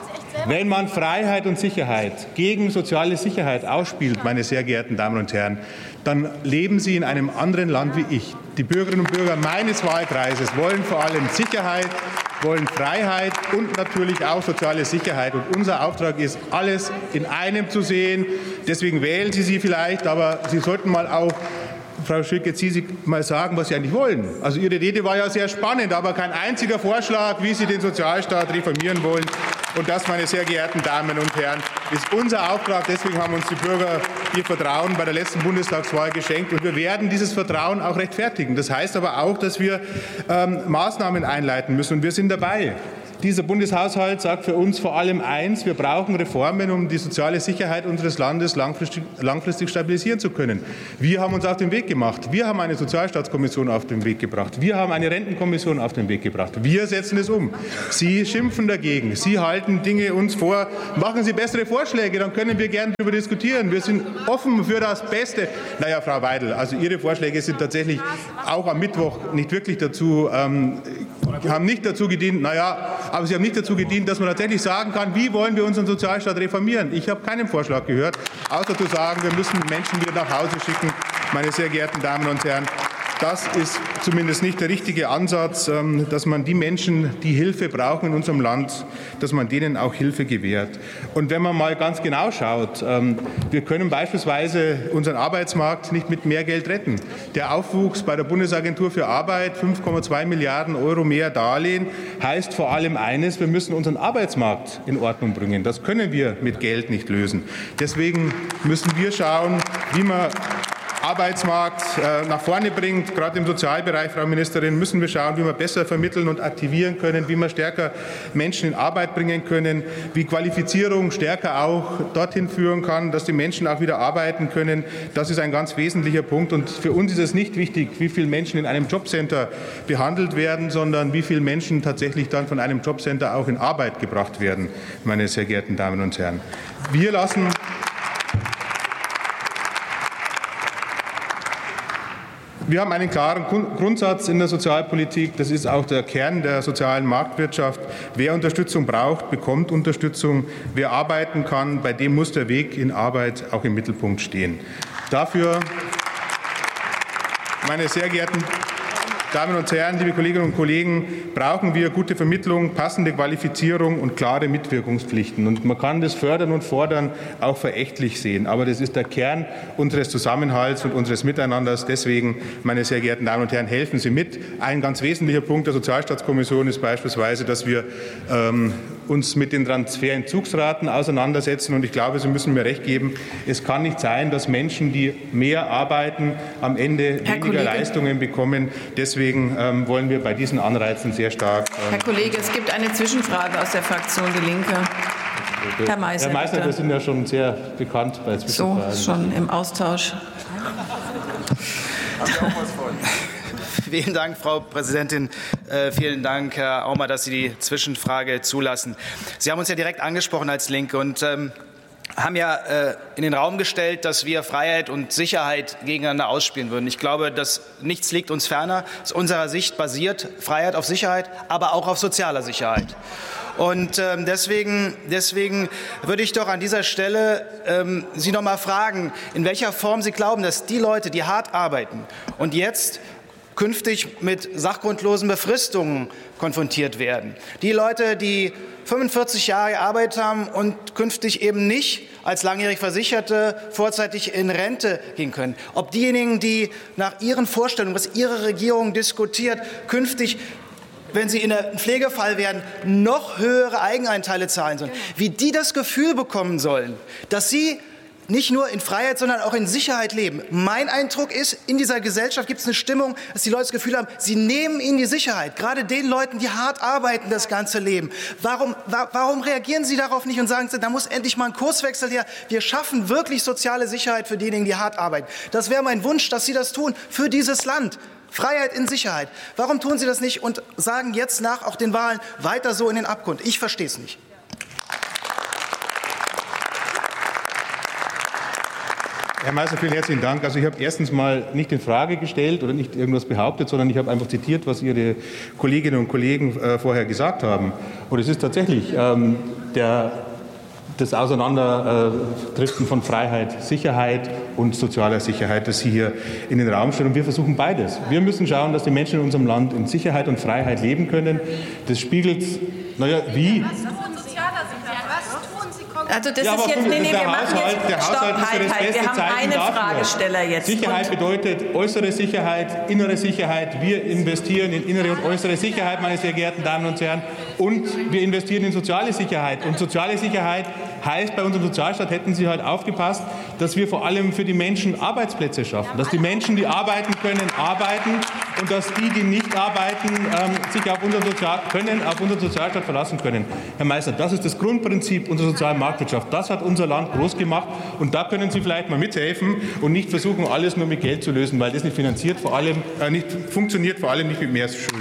gegen soziale Sicherheit ausspielt, meine sehr geehrten Damen und Herren, dann leben Sie in einem anderen Land wie ich. Die Bürgerinnen und Bürger meines Wahlkreises wollen vor allem Sicherheit, wollen Freiheit und natürlich auch soziale Sicherheit. Und unser Auftrag ist, alles in einem zu sehen. Deswegen wählen Sie vielleicht, aber Sie sollten mal auch, Frau Schück, jetzt Sie mal sagen, was Sie eigentlich wollen. Also Ihre Rede war ja sehr spannend, aber kein einziger Vorschlag, wie Sie den Sozialstaat reformieren wollen. Und das, meine sehr geehrten Damen und Herren, ist unser Auftrag. Deswegen haben uns die Bürger ihr Vertrauen bei der letzten Bundestagswahl geschenkt. Und wir werden dieses Vertrauen auch rechtfertigen. Das heißt aber auch, dass wir Maßnahmen einleiten müssen. Und wir sind dabei. Dieser Bundeshaushalt sagt für uns vor allem eins: Wir brauchen Reformen, um die soziale Sicherheit unseres Landes langfristig stabilisieren zu können. Wir haben uns auf den Weg gemacht. Wir haben eine Sozialstaatskommission auf den Weg gebracht. Wir haben eine Rentenkommission auf den Weg gebracht. Wir setzen es um. Sie schimpfen dagegen. Sie halten Dinge uns vor. Machen Sie bessere Vorschläge, dann können wir gerne darüber diskutieren. Wir sind offen für das Beste. Naja, Frau Weidel, also Ihre Vorschläge sind tatsächlich auch am Mittwoch nicht wirklich dazu, haben nicht dazu gedient, aber sie haben nicht dazu gedient, dass man tatsächlich sagen kann, wie wollen wir unseren Sozialstaat reformieren. Ich habe keinen Vorschlag gehört, außer zu sagen, wir müssen Menschen wieder nach Hause schicken. Meine sehr geehrten Damen und Herren, das ist zumindest nicht der richtige Ansatz, dass man die Menschen, die Hilfe brauchen in unserem Land, dass man denen auch Hilfe gewährt. Und wenn man mal ganz genau schaut, wir können beispielsweise unseren Arbeitsmarkt nicht mit mehr Geld retten. Der Aufwuchs bei der Bundesagentur für Arbeit, 5,2 Milliarden Euro mehr Darlehen, heißt vor allem eines: Wir müssen unseren Arbeitsmarkt in Ordnung bringen. Das können wir mit Geld nicht lösen. Deswegen müssen wir schauen, wie man Arbeitsmarkt nach vorne bringt. Gerade im Sozialbereich, Frau Ministerin, müssen wir schauen, wie wir besser vermitteln und aktivieren können, wie wir stärker Menschen in Arbeit bringen können, wie Qualifizierung stärker auch dorthin führen kann, dass die Menschen auch wieder arbeiten können. Das ist ein ganz wesentlicher Punkt. Und für uns ist es nicht wichtig, wie viele Menschen in einem Jobcenter behandelt werden, sondern wie viele Menschen tatsächlich dann von einem Jobcenter auch in Arbeit gebracht werden, meine sehr geehrten Damen und Herren. Wir haben einen klaren Grundsatz in der Sozialpolitik. Das ist auch der Kern der sozialen Marktwirtschaft. Wer Unterstützung braucht, bekommt Unterstützung. Wer arbeiten kann, bei dem muss der Weg in Arbeit auch im Mittelpunkt stehen. Dafür, meine sehr geehrten Damen und Herren, liebe Kolleginnen und Kollegen, brauchen wir gute Vermittlung, passende Qualifizierung und klare Mitwirkungspflichten. Und man kann das Fördern und Fordern auch verächtlich sehen. Aber das ist der Kern unseres Zusammenhalts und unseres Miteinanders. Deswegen, meine sehr geehrten Damen und Herren, helfen Sie mit. Ein ganz wesentlicher Punkt der Sozialstaatskommission ist beispielsweise, dass wir uns mit den Transferentzugsraten auseinandersetzen. Und ich glaube, Sie müssen mir recht geben, es kann nicht sein, dass Menschen, die mehr arbeiten, am Ende weniger Leistungen bekommen. Deswegen wollen wir bei diesen Anreizen sehr stark. Herr Kollege, es gibt eine Zwischenfrage aus der Fraktion Die Linke. Herr Meißner, wir sind ja schon sehr bekannt bei Zwischenfragen. So, schon im Austausch. Vielen Dank, Frau Präsidentin. Vielen Dank, Herr Aumer, dass Sie die Zwischenfrage zulassen. Sie haben uns ja direkt angesprochen als Linke und haben ja in den Raum gestellt, dass wir Freiheit und Sicherheit gegeneinander ausspielen würden. Ich glaube, dass nichts liegt uns ferner. Aus unserer Sicht basiert Freiheit auf Sicherheit, aber auch auf sozialer Sicherheit. Und deswegen würde ich doch an dieser Stelle Sie noch mal fragen, in welcher Form Sie glauben, dass die Leute, die hart arbeiten und jetzt künftig mit sachgrundlosen Befristungen konfrontiert werden. Die Leute, die 45 Jahre gearbeitet haben und künftig eben nicht als langjährig Versicherte vorzeitig in Rente gehen können. Ob diejenigen, die nach ihren Vorstellungen, was ihre Regierung diskutiert, künftig, wenn sie in einem Pflegefall werden, noch höhere Eigenanteile zahlen sollen. Wie die das Gefühl bekommen sollen, dass sie nicht nur in Freiheit, sondern auch in Sicherheit leben. Mein Eindruck ist, in dieser Gesellschaft gibt es eine Stimmung, dass die Leute das Gefühl haben, sie nehmen ihnen die Sicherheit. Gerade den Leuten, die hart arbeiten das ganze Leben. Warum reagieren Sie darauf nicht und sagen, da muss endlich mal ein Kurswechsel her. Wir schaffen wirklich soziale Sicherheit für diejenigen, die hart arbeiten. Das wäre mein Wunsch, dass Sie das tun für dieses Land. Freiheit in Sicherheit. Warum tun Sie das nicht und sagen jetzt nach auch den Wahlen weiter so in den Abgrund? Ich verstehe es nicht. Herr Meißner, vielen herzlichen Dank. Also ich habe erstens mal nicht in Frage gestellt oder nicht irgendwas behauptet, sondern ich habe einfach zitiert, was Ihre Kolleginnen und Kollegen vorher gesagt haben. Und es ist tatsächlich das Auseinanderdriften von Freiheit, Sicherheit und sozialer Sicherheit, das Sie hier in den Raum stellen. Und wir versuchen beides. Wir müssen schauen, dass die Menschen in unserem Land in Sicherheit und Freiheit leben können. Das spiegelt, wie? Also das ist jetzt, wir machen jetzt, stopp, halt, wir haben einen Fragesteller jetzt. Sicherheit bedeutet äußere Sicherheit, innere Sicherheit. Wir investieren in innere und äußere Sicherheit, meine sehr geehrten Damen und Herren. Und wir investieren in soziale Sicherheit. Und soziale Sicherheit Heißt, bei unserem Sozialstaat hätten Sie halt aufgepasst, dass wir vor allem für die Menschen Arbeitsplätze schaffen, dass die Menschen, die arbeiten können, arbeiten und dass die nicht arbeiten, sich auf unseren Sozialstaat verlassen können. Herr Meißner, das ist das Grundprinzip unserer sozialen Marktwirtschaft. Das hat unser Land groß gemacht und da können Sie vielleicht mal mithelfen und nicht versuchen, alles nur mit Geld zu lösen, weil das nicht funktioniert, vor allem nicht mit mehr Schulden.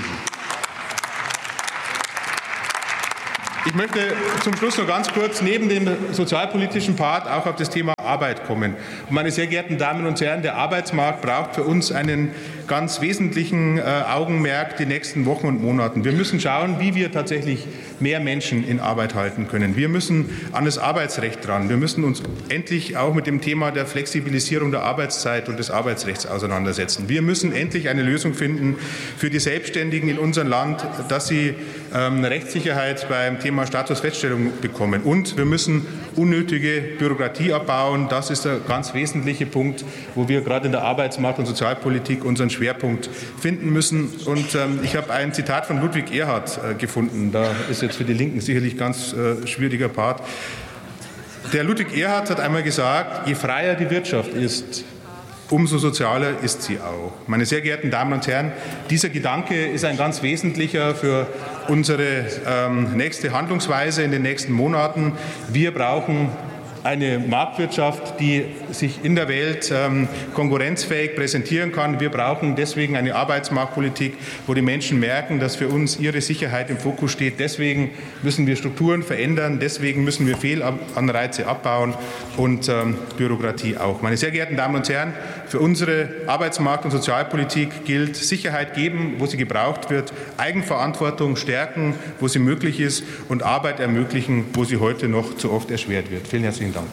Ich möchte zum Schluss noch ganz kurz neben dem sozialpolitischen Part auch auf das Thema Arbeit kommen. Und meine sehr geehrten Damen und Herren, der Arbeitsmarkt braucht für uns einen ganz wesentlichen Augenmerk die nächsten Wochen und Monaten. Wir müssen schauen, wie wir tatsächlich mehr Menschen in Arbeit halten können. Wir müssen an das Arbeitsrecht ran. Wir müssen uns endlich auch mit dem Thema der Flexibilisierung der Arbeitszeit und des Arbeitsrechts auseinandersetzen. Wir müssen endlich eine Lösung finden für die Selbstständigen in unserem Land, dass sie Rechtssicherheit beim Thema Statusfeststellung bekommen. Und wir müssen unnötige Bürokratie abbauen. Das ist der ganz wesentliche Punkt, wo wir gerade in der Arbeitsmarkt- und Sozialpolitik unseren Schwerpunkt finden müssen. Und ich habe ein Zitat von Ludwig Erhard gefunden. Da ist jetzt für die Linken sicherlich ganz schwieriger Part. Der Ludwig Erhard hat einmal gesagt, je freier die Wirtschaft ist, umso sozialer ist sie auch. Meine sehr geehrten Damen und Herren, dieser Gedanke ist ein ganz wesentlicher für unsere nächste Handlungsweise in den nächsten Monaten. Wir brauchen eine Marktwirtschaft, die sich in der Welt konkurrenzfähig präsentieren kann. Wir brauchen deswegen eine Arbeitsmarktpolitik, wo die Menschen merken, dass für uns ihre Sicherheit im Fokus steht. Deswegen müssen wir Strukturen verändern. Deswegen müssen wir Fehlanreize abbauen und Bürokratie auch. Meine sehr geehrten Damen und Herren, für unsere Arbeitsmarkt- und Sozialpolitik gilt Sicherheit geben, wo sie gebraucht wird, Eigenverantwortung stärken, wo sie möglich ist und Arbeit ermöglichen, wo sie heute noch zu oft erschwert wird. Vielen herzlichen Dank.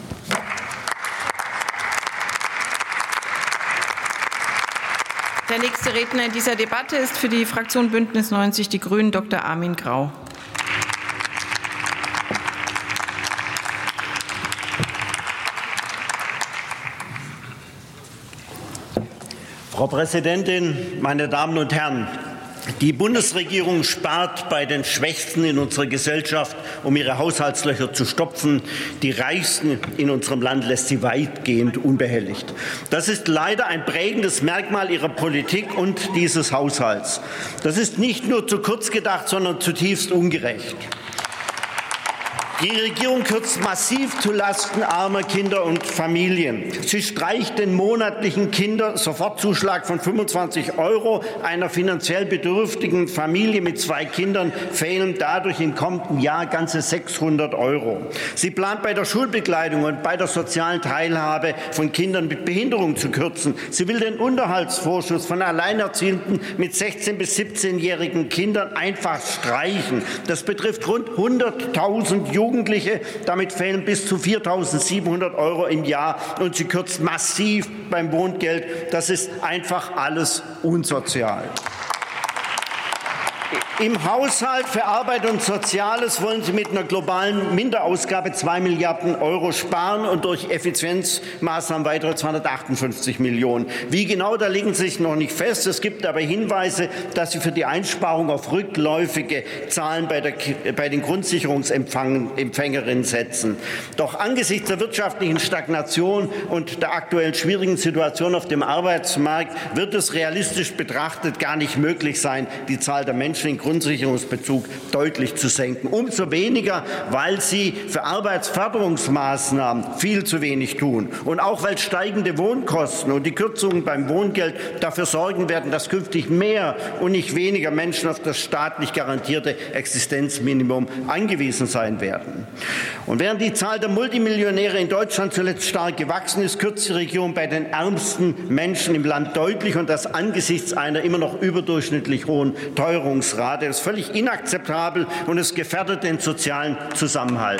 Der nächste Redner in dieser Debatte ist für die Fraktion Bündnis 90 Die Grünen Dr. Armin Grau. Frau Präsidentin, meine Damen und Herren! Die Bundesregierung spart bei den Schwächsten in unserer Gesellschaft, um ihre Haushaltslöcher zu stopfen. Die Reichsten in unserem Land lässt sie weitgehend unbehelligt. Das ist leider ein prägendes Merkmal ihrer Politik und dieses Haushalts. Das ist nicht nur zu kurz gedacht, sondern zutiefst ungerecht. Die Regierung kürzt massiv zulasten armer Kinder und Familien. Sie streicht den monatlichen Kindersofortzuschlag von 25 € einer finanziell bedürftigen Familie mit 2 Kindern fehlen dadurch im kommenden Jahr ganze 600 €. Sie plant bei der Schulbekleidung und bei der sozialen Teilhabe von Kindern mit Behinderung zu kürzen. Sie will den Unterhaltsvorschuss von Alleinerziehenden mit 16- bis 17-jährigen Kindern einfach streichen. Das betrifft rund 100.000 Jugendliche. Damit fehlen bis zu 4.700 € im Jahr. Und sie kürzt massiv beim Wohngeld. Das ist einfach alles unsozial. Im Haushalt für Arbeit und Soziales wollen Sie mit einer globalen Minderausgabe 2 Milliarden € sparen und durch Effizienzmaßnahmen weitere 258 Millionen. Wie genau, da legen Sie sich noch nicht fest. Es gibt aber Hinweise, dass Sie für die Einsparung auf rückläufige Zahlen bei den Grundsicherungsempfängerinnen setzen. Doch angesichts der wirtschaftlichen Stagnation und der aktuell schwierigen Situation auf dem Arbeitsmarkt wird es realistisch betrachtet gar nicht möglich sein, die Zahl der Menschen in Grundsicherungsbezug deutlich zu senken. Umso weniger, weil Sie für Arbeitsförderungsmaßnahmen viel zu wenig tun. Und auch weil steigende Wohnkosten und die Kürzungen beim Wohngeld dafür sorgen werden, dass künftig mehr und nicht weniger Menschen auf das staatlich garantierte Existenzminimum angewiesen sein werden. Und während die Zahl der Multimillionäre in Deutschland zuletzt stark gewachsen ist, kürzt die Regierung bei den ärmsten Menschen im Land deutlich und das angesichts einer immer noch überdurchschnittlich hohen Teuerungsrate. Das ist völlig inakzeptabel und es gefährdet den sozialen Zusammenhalt.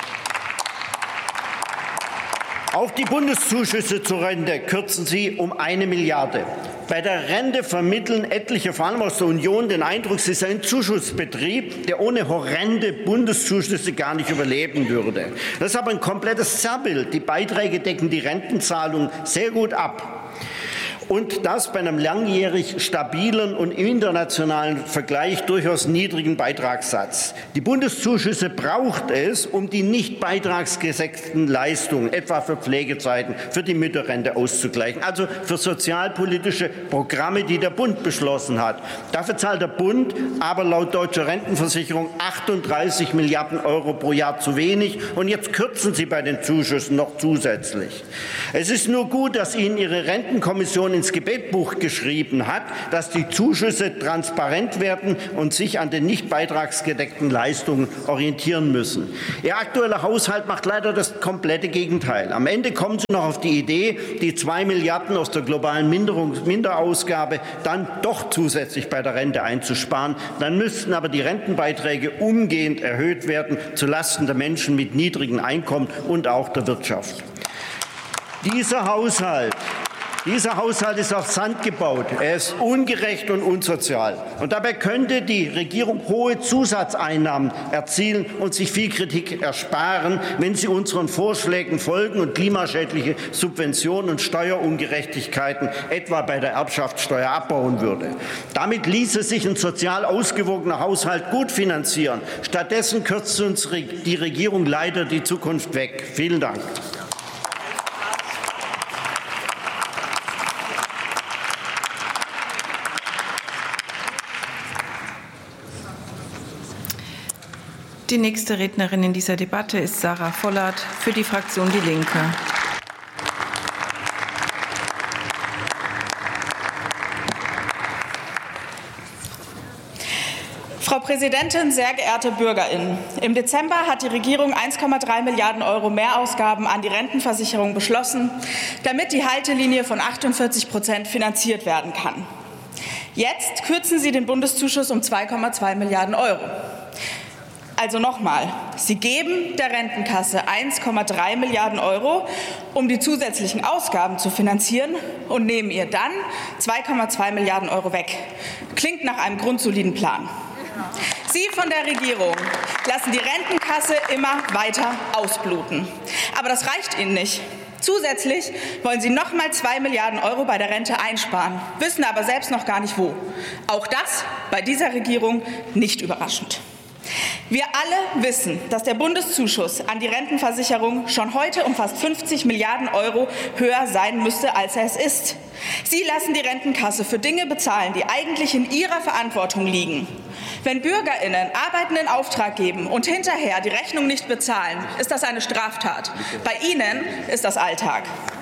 Auch die Bundeszuschüsse zur Rente kürzen Sie um 1 Milliarde. Bei der Rente vermitteln etliche, vor allem aus der Union, den Eindruck, sie sei ein Zuschussbetrieb, der ohne horrende Bundeszuschüsse gar nicht überleben würde. Das ist aber ein komplettes Zerrbild. Die Beiträge decken die Rentenzahlung sehr gut ab. und das bei einem langjährig stabilen und im internationalen Vergleich durchaus niedrigen Beitragssatz. Die Bundeszuschüsse braucht es, um die nicht beitragsgesetzten Leistungen, etwa für Pflegezeiten, für die Mütterrente auszugleichen, also für sozialpolitische Programme, die der Bund beschlossen hat. Dafür zahlt der Bund aber laut Deutscher Rentenversicherung 38 Milliarden Euro pro Jahr zu wenig, und jetzt kürzen Sie bei den Zuschüssen noch zusätzlich. Es ist nur gut, dass Ihnen Ihre Rentenkommission ins Gebetbuch geschrieben hat, dass die Zuschüsse transparent werden und sich an den nicht beitragsgedeckten Leistungen orientieren müssen. Ihr aktueller Haushalt macht leider das komplette Gegenteil. Am Ende kommen Sie noch auf die Idee, die 2 Milliarden aus der globalen Minderausgabe dann doch zusätzlich bei der Rente einzusparen. Dann müssten aber die Rentenbeiträge umgehend erhöht werden, zulasten der Menschen mit niedrigen Einkommen und auch der Wirtschaft. Dieser Haushalt ist auf Sand gebaut. Er ist ungerecht und unsozial. Und dabei könnte die Regierung hohe Zusatzeinnahmen erzielen und sich viel Kritik ersparen, wenn sie unseren Vorschlägen folgen und klimaschädliche Subventionen und Steuerungerechtigkeiten, etwa bei der Erbschaftssteuer, abbauen würde. Damit ließe sich ein sozial ausgewogener Haushalt gut finanzieren. Stattdessen kürzt uns die Regierung leider die Zukunft weg. Vielen Dank. Die nächste Rednerin in dieser Debatte ist Sarah Vollert für die Fraktion Die Linke. Frau Präsidentin, sehr geehrte BürgerInnen! Im Dezember hat die Regierung 1,3 Milliarden Euro Mehrausgaben an die Rentenversicherung beschlossen, damit die Haltelinie von 48% finanziert werden kann. Jetzt kürzen Sie den Bundeszuschuss um 2,2 Milliarden Euro. Also nochmal, Sie geben der Rentenkasse 1,3 Milliarden Euro, um die zusätzlichen Ausgaben zu finanzieren, und nehmen ihr dann 2,2 Milliarden Euro weg. Klingt nach einem grundsoliden Plan. Sie von der Regierung lassen die Rentenkasse immer weiter ausbluten. Aber das reicht Ihnen nicht. Zusätzlich wollen Sie noch mal 2 Milliarden Euro bei der Rente einsparen, wissen aber selbst noch gar nicht wo. Auch das bei dieser Regierung nicht überraschend. Wir alle wissen, dass der Bundeszuschuss an die Rentenversicherung schon heute um fast 50 Milliarden Euro höher sein müsste, als er es ist. Sie lassen die Rentenkasse für Dinge bezahlen, die eigentlich in ihrer Verantwortung liegen. Wenn BürgerInnen Arbeiten in Auftrag geben und hinterher die Rechnung nicht bezahlen, ist das eine Straftat. Bei Ihnen ist das Alltag.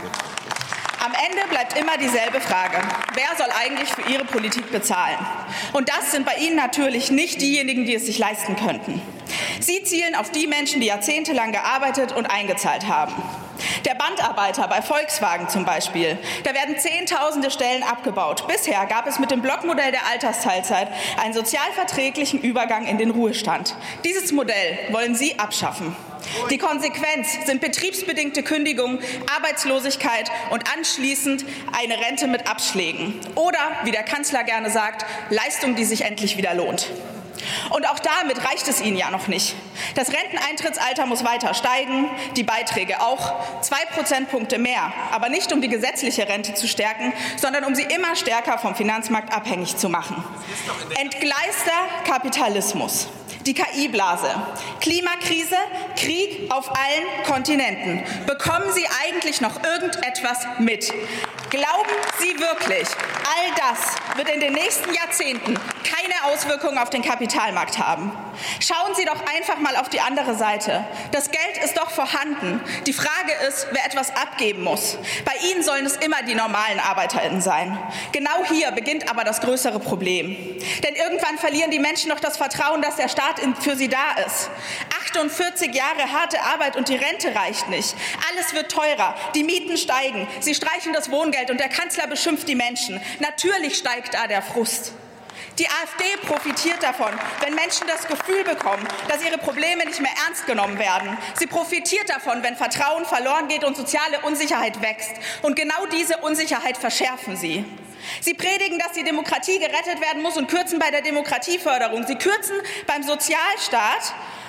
Am Ende bleibt immer dieselbe Frage: Wer soll eigentlich für Ihre Politik bezahlen? Und das sind bei Ihnen natürlich nicht diejenigen, die es sich leisten könnten. Sie zielen auf die Menschen, die jahrzehntelang gearbeitet und eingezahlt haben. Der Bandarbeiter bei Volkswagen zum Beispiel. Da werden Zehntausende Stellen abgebaut. Bisher gab es mit dem Blockmodell der Altersteilzeit einen sozialverträglichen Übergang in den Ruhestand. Dieses Modell wollen Sie abschaffen. Die Konsequenz sind betriebsbedingte Kündigungen, Arbeitslosigkeit und anschließend eine Rente mit Abschlägen. Oder, wie der Kanzler gerne sagt, Leistung, die sich endlich wieder lohnt. Und auch damit reicht es Ihnen ja noch nicht. Das Renteneintrittsalter muss weiter steigen, die Beiträge auch. 2 Prozentpunkte mehr, aber nicht um die gesetzliche Rente zu stärken, sondern um sie immer stärker vom Finanzmarkt abhängig zu machen. Entgleister Kapitalismus. Die KI-Blase, Klimakrise, Krieg auf allen Kontinenten. Bekommen Sie eigentlich noch irgendetwas mit? Glauben Sie wirklich, all das wird in den nächsten Jahrzehnten keine Auswirkungen auf den Kapitalmarkt haben? Schauen Sie doch einfach mal auf die andere Seite. Das Geld ist doch vorhanden. Die Frage ist, wer etwas abgeben muss. Bei Ihnen sollen es immer die normalen ArbeiterInnen sein. Genau hier beginnt aber das größere Problem. Denn irgendwann verlieren die Menschen doch das Vertrauen, dass der Staat für sie da ist. 48 Jahre harte Arbeit und die Rente reicht nicht. Alles wird teurer, die Mieten steigen, sie streichen das Wohngeld und der Kanzler beschimpft die Menschen. Natürlich steigt da der Frust. Die AfD profitiert davon, wenn Menschen das Gefühl bekommen, dass ihre Probleme nicht mehr ernst genommen werden. Sie profitiert davon, wenn Vertrauen verloren geht und soziale Unsicherheit wächst. Und genau diese Unsicherheit verschärfen sie. Sie predigen, dass die Demokratie gerettet werden muss und kürzen bei der Demokratieförderung. Sie kürzen beim Sozialstaat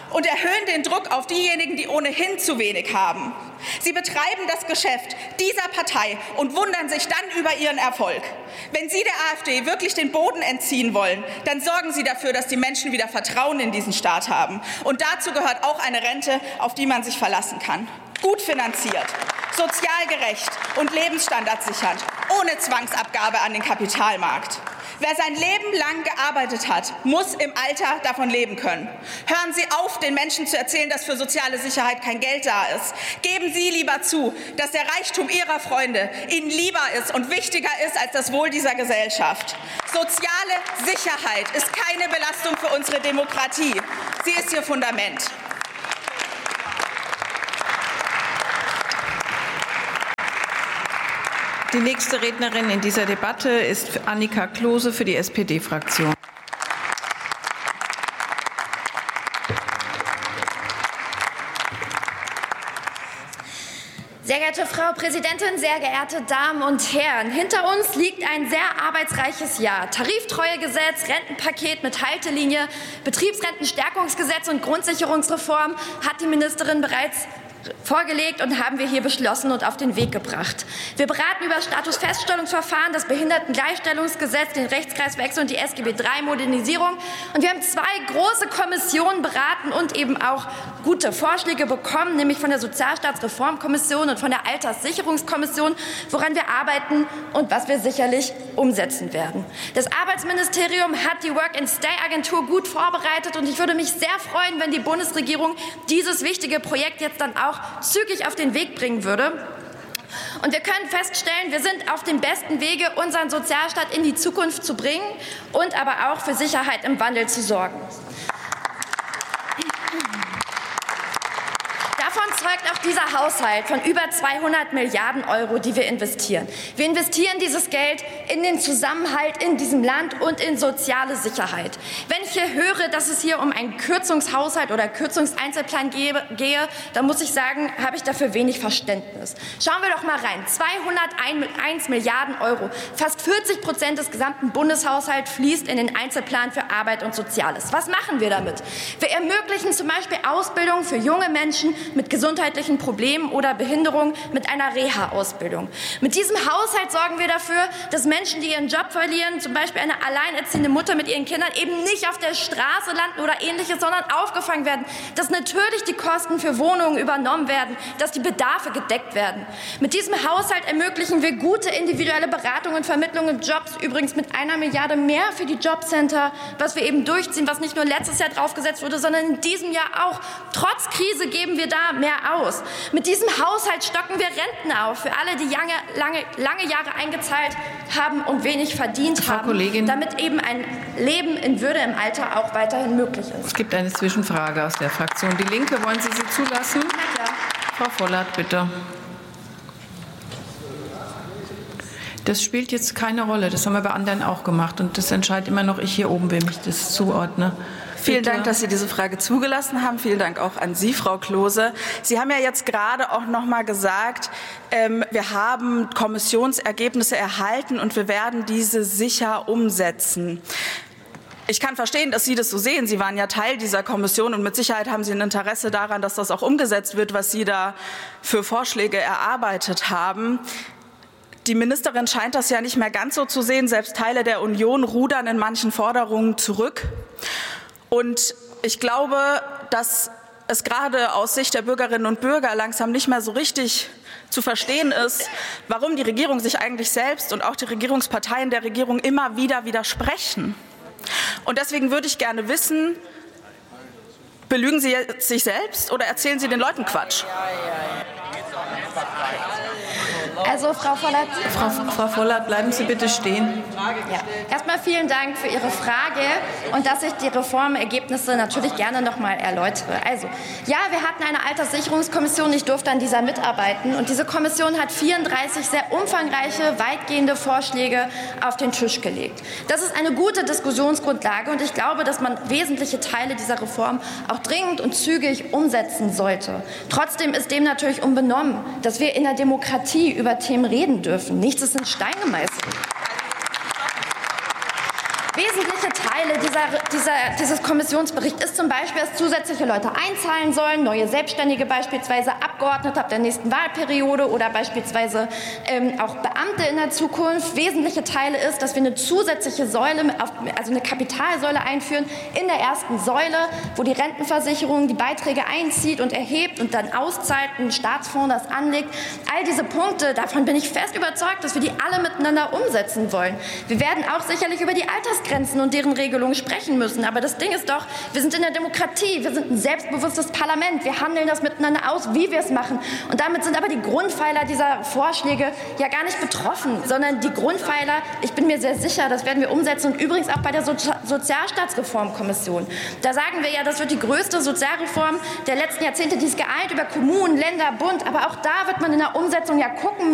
und erhöhen den Druck auf diejenigen, die ohnehin zu wenig haben. Sie betreiben das Geschäft dieser Partei und wundern sich dann über ihren Erfolg. Wenn Sie der AfD wirklich den Boden entziehen wollen, dann sorgen Sie dafür, dass die Menschen wieder Vertrauen in diesen Staat haben. Und dazu gehört auch eine Rente, auf die man sich verlassen kann. Gut finanziert, sozial gerecht und lebensstandardsichernd, ohne Zwangsabgabe an den Kapitalmarkt. Wer sein Leben lang gearbeitet hat, muss im Alter davon leben können. Hören Sie auf, den Menschen zu erzählen, dass für soziale Sicherheit kein Geld da ist. Geben Sie lieber zu, dass der Reichtum Ihrer Freunde Ihnen lieber ist und wichtiger ist als das Wohl dieser Gesellschaft. Soziale Sicherheit ist keine Belastung für unsere Demokratie. Sie ist ihr Fundament. Die nächste Rednerin in dieser Debatte ist Annika Klose für die SPD-Fraktion. Sehr geehrte Frau Präsidentin, sehr geehrte Damen und Herren! Hinter uns liegt ein sehr arbeitsreiches Jahr. Tariftreuegesetz, Rentenpaket mit Haltelinie, Betriebsrentenstärkungsgesetz und Grundsicherungsreform hat die Ministerin bereits vorgelegt und haben wir hier beschlossen und auf den Weg gebracht. Wir beraten über das Statusfeststellungsverfahren, das Behindertengleichstellungsgesetz, den Rechtskreiswechsel und die SGB III-Modernisierung. Und wir haben 2 große Kommissionen beraten und eben auch gute Vorschläge bekommen, nämlich von der Sozialstaatsreformkommission und von der Alterssicherungskommission, woran wir arbeiten und was wir sicherlich umsetzen werden. Das Arbeitsministerium hat die Work-and-Stay-Agentur gut vorbereitet und ich würde mich sehr freuen, wenn die Bundesregierung dieses wichtige Projekt jetzt dann auch zügig auf den Weg bringen würde. Und wir können feststellen, wir sind auf dem besten Wege, unseren Sozialstaat in die Zukunft zu bringen und aber auch für Sicherheit im Wandel zu sorgen. Davon zeugt auch dieser Haushalt von über 200 Milliarden Euro, die wir investieren. Wir investieren dieses Geld in den Zusammenhalt in diesem Land und in soziale Sicherheit. Wenn ich hier höre, dass es hier um einen Kürzungshaushalt oder Kürzungseinzelplan gehe, dann muss ich sagen, habe ich dafür wenig Verständnis. Schauen wir doch mal rein. 201 Milliarden Euro, fast 40% des gesamten Bundeshaushalts fließt in den Einzelplan für Arbeit und Soziales. Was machen wir damit? Wir ermöglichen zum Beispiel Ausbildung für junge Menschen mit gesundheitlichen Problemen oder Behinderung mit einer Reha-Ausbildung. Mit diesem Haushalt sorgen wir dafür, dass Menschen, die ihren Job verlieren, zum Beispiel eine alleinerziehende Mutter mit ihren Kindern, eben nicht auf der Straße landen oder Ähnliches, sondern aufgefangen werden. Dass natürlich die Kosten für Wohnungen übernommen werden, dass die Bedarfe gedeckt werden. Mit diesem Haushalt ermöglichen wir gute individuelle Beratung und Vermittlung in Jobs, übrigens mit 1 Milliarde mehr für die Jobcenter, was wir eben durchziehen, was nicht nur letztes Jahr draufgesetzt wurde, sondern in diesem Jahr auch. Trotz Krise geben wir da mehr aus. Mit diesem Haushalt stocken wir Renten auf für alle, die lange Jahre eingezahlt haben und wenig verdient haben, damit eben ein Leben in Würde im Alter auch weiterhin möglich ist. Es gibt eine Zwischenfrage aus der Fraktion Die Linke. Wollen Sie sie zulassen? Ja. Frau Vollert, bitte. Das spielt jetzt keine Rolle. Das haben wir bei anderen auch gemacht. Und das entscheidet immer noch ich hier oben, wem ich das zuordne. Vielen Dank, dass Sie diese Frage zugelassen haben. Vielen Dank auch an Sie, Frau Klose. Sie haben ja jetzt gerade auch noch mal gesagt, wir haben Kommissionsergebnisse erhalten und wir werden diese sicher umsetzen. Ich kann verstehen, dass Sie das so sehen. Sie waren ja Teil dieser Kommission und mit Sicherheit haben Sie ein Interesse daran, dass das auch umgesetzt wird, was Sie da für Vorschläge erarbeitet haben. Die Ministerin scheint das ja nicht mehr ganz so zu sehen. Selbst Teile der Union rudern in manchen Forderungen zurück. Und ich glaube, dass es gerade aus Sicht der Bürgerinnen und Bürger langsam nicht mehr so richtig zu verstehen ist, warum die Regierung sich eigentlich selbst und auch die Regierungsparteien der Regierung immer wieder widersprechen. Und deswegen würde ich gerne wissen, belügen Sie jetzt sich selbst oder erzählen Sie den Leuten Quatsch? Also, Frau Vollert. Frau Vollert, bleiben Sie bitte stehen. Ja. Erstmal vielen Dank für Ihre Frage und dass ich die Reformergebnisse natürlich gerne noch mal erläutere. Also, ja, wir hatten eine Alterssicherungskommission. Ich durfte an dieser mitarbeiten. Und diese Kommission hat 34 sehr umfangreiche, weitgehende Vorschläge auf den Tisch gelegt. Das ist eine gute Diskussionsgrundlage. Und ich glaube, dass man wesentliche Teile dieser Reform auch dringend und zügig umsetzen sollte. Trotzdem ist dem natürlich unbenommen, dass wir in der Demokratie über Themen reden dürfen. Nichts ist in Stein gemeißelt. Wesentliche Teile Teile dieses Kommissionsberichts ist zum Beispiel, dass zusätzliche Leute einzahlen sollen, neue Selbstständige beispielsweise, Abgeordnete ab der nächsten Wahlperiode oder beispielsweise auch Beamte in der Zukunft. Wesentliche Teile ist, dass wir eine zusätzliche Säule, also eine Kapitalsäule einführen in der ersten Säule, wo die Rentenversicherung die Beiträge einzieht und erhebt und dann auszahlt, ein Staatsfonds das anlegt. All diese Punkte, davon bin ich fest überzeugt, dass wir die alle miteinander umsetzen wollen. Wir werden auch sicherlich über die Altersgrenzen und deren Regelungen sprechen müssen. Aber das Ding ist doch, wir sind in der Demokratie, wir sind ein selbstbewusstes Parlament, wir handeln das miteinander aus, wie wir es machen. Und damit sind aber die Grundpfeiler dieser Vorschläge ja gar nicht betroffen, sondern die Grundpfeiler, ich bin mir sehr sicher, das werden wir umsetzen und übrigens auch bei der Sozialstaatsreformkommission. Da sagen wir ja, das wird die größte Sozialreform der letzten Jahrzehnte, die ist geeint über Kommunen, Länder, Bund, aber auch da wird man in der Umsetzung ja gucken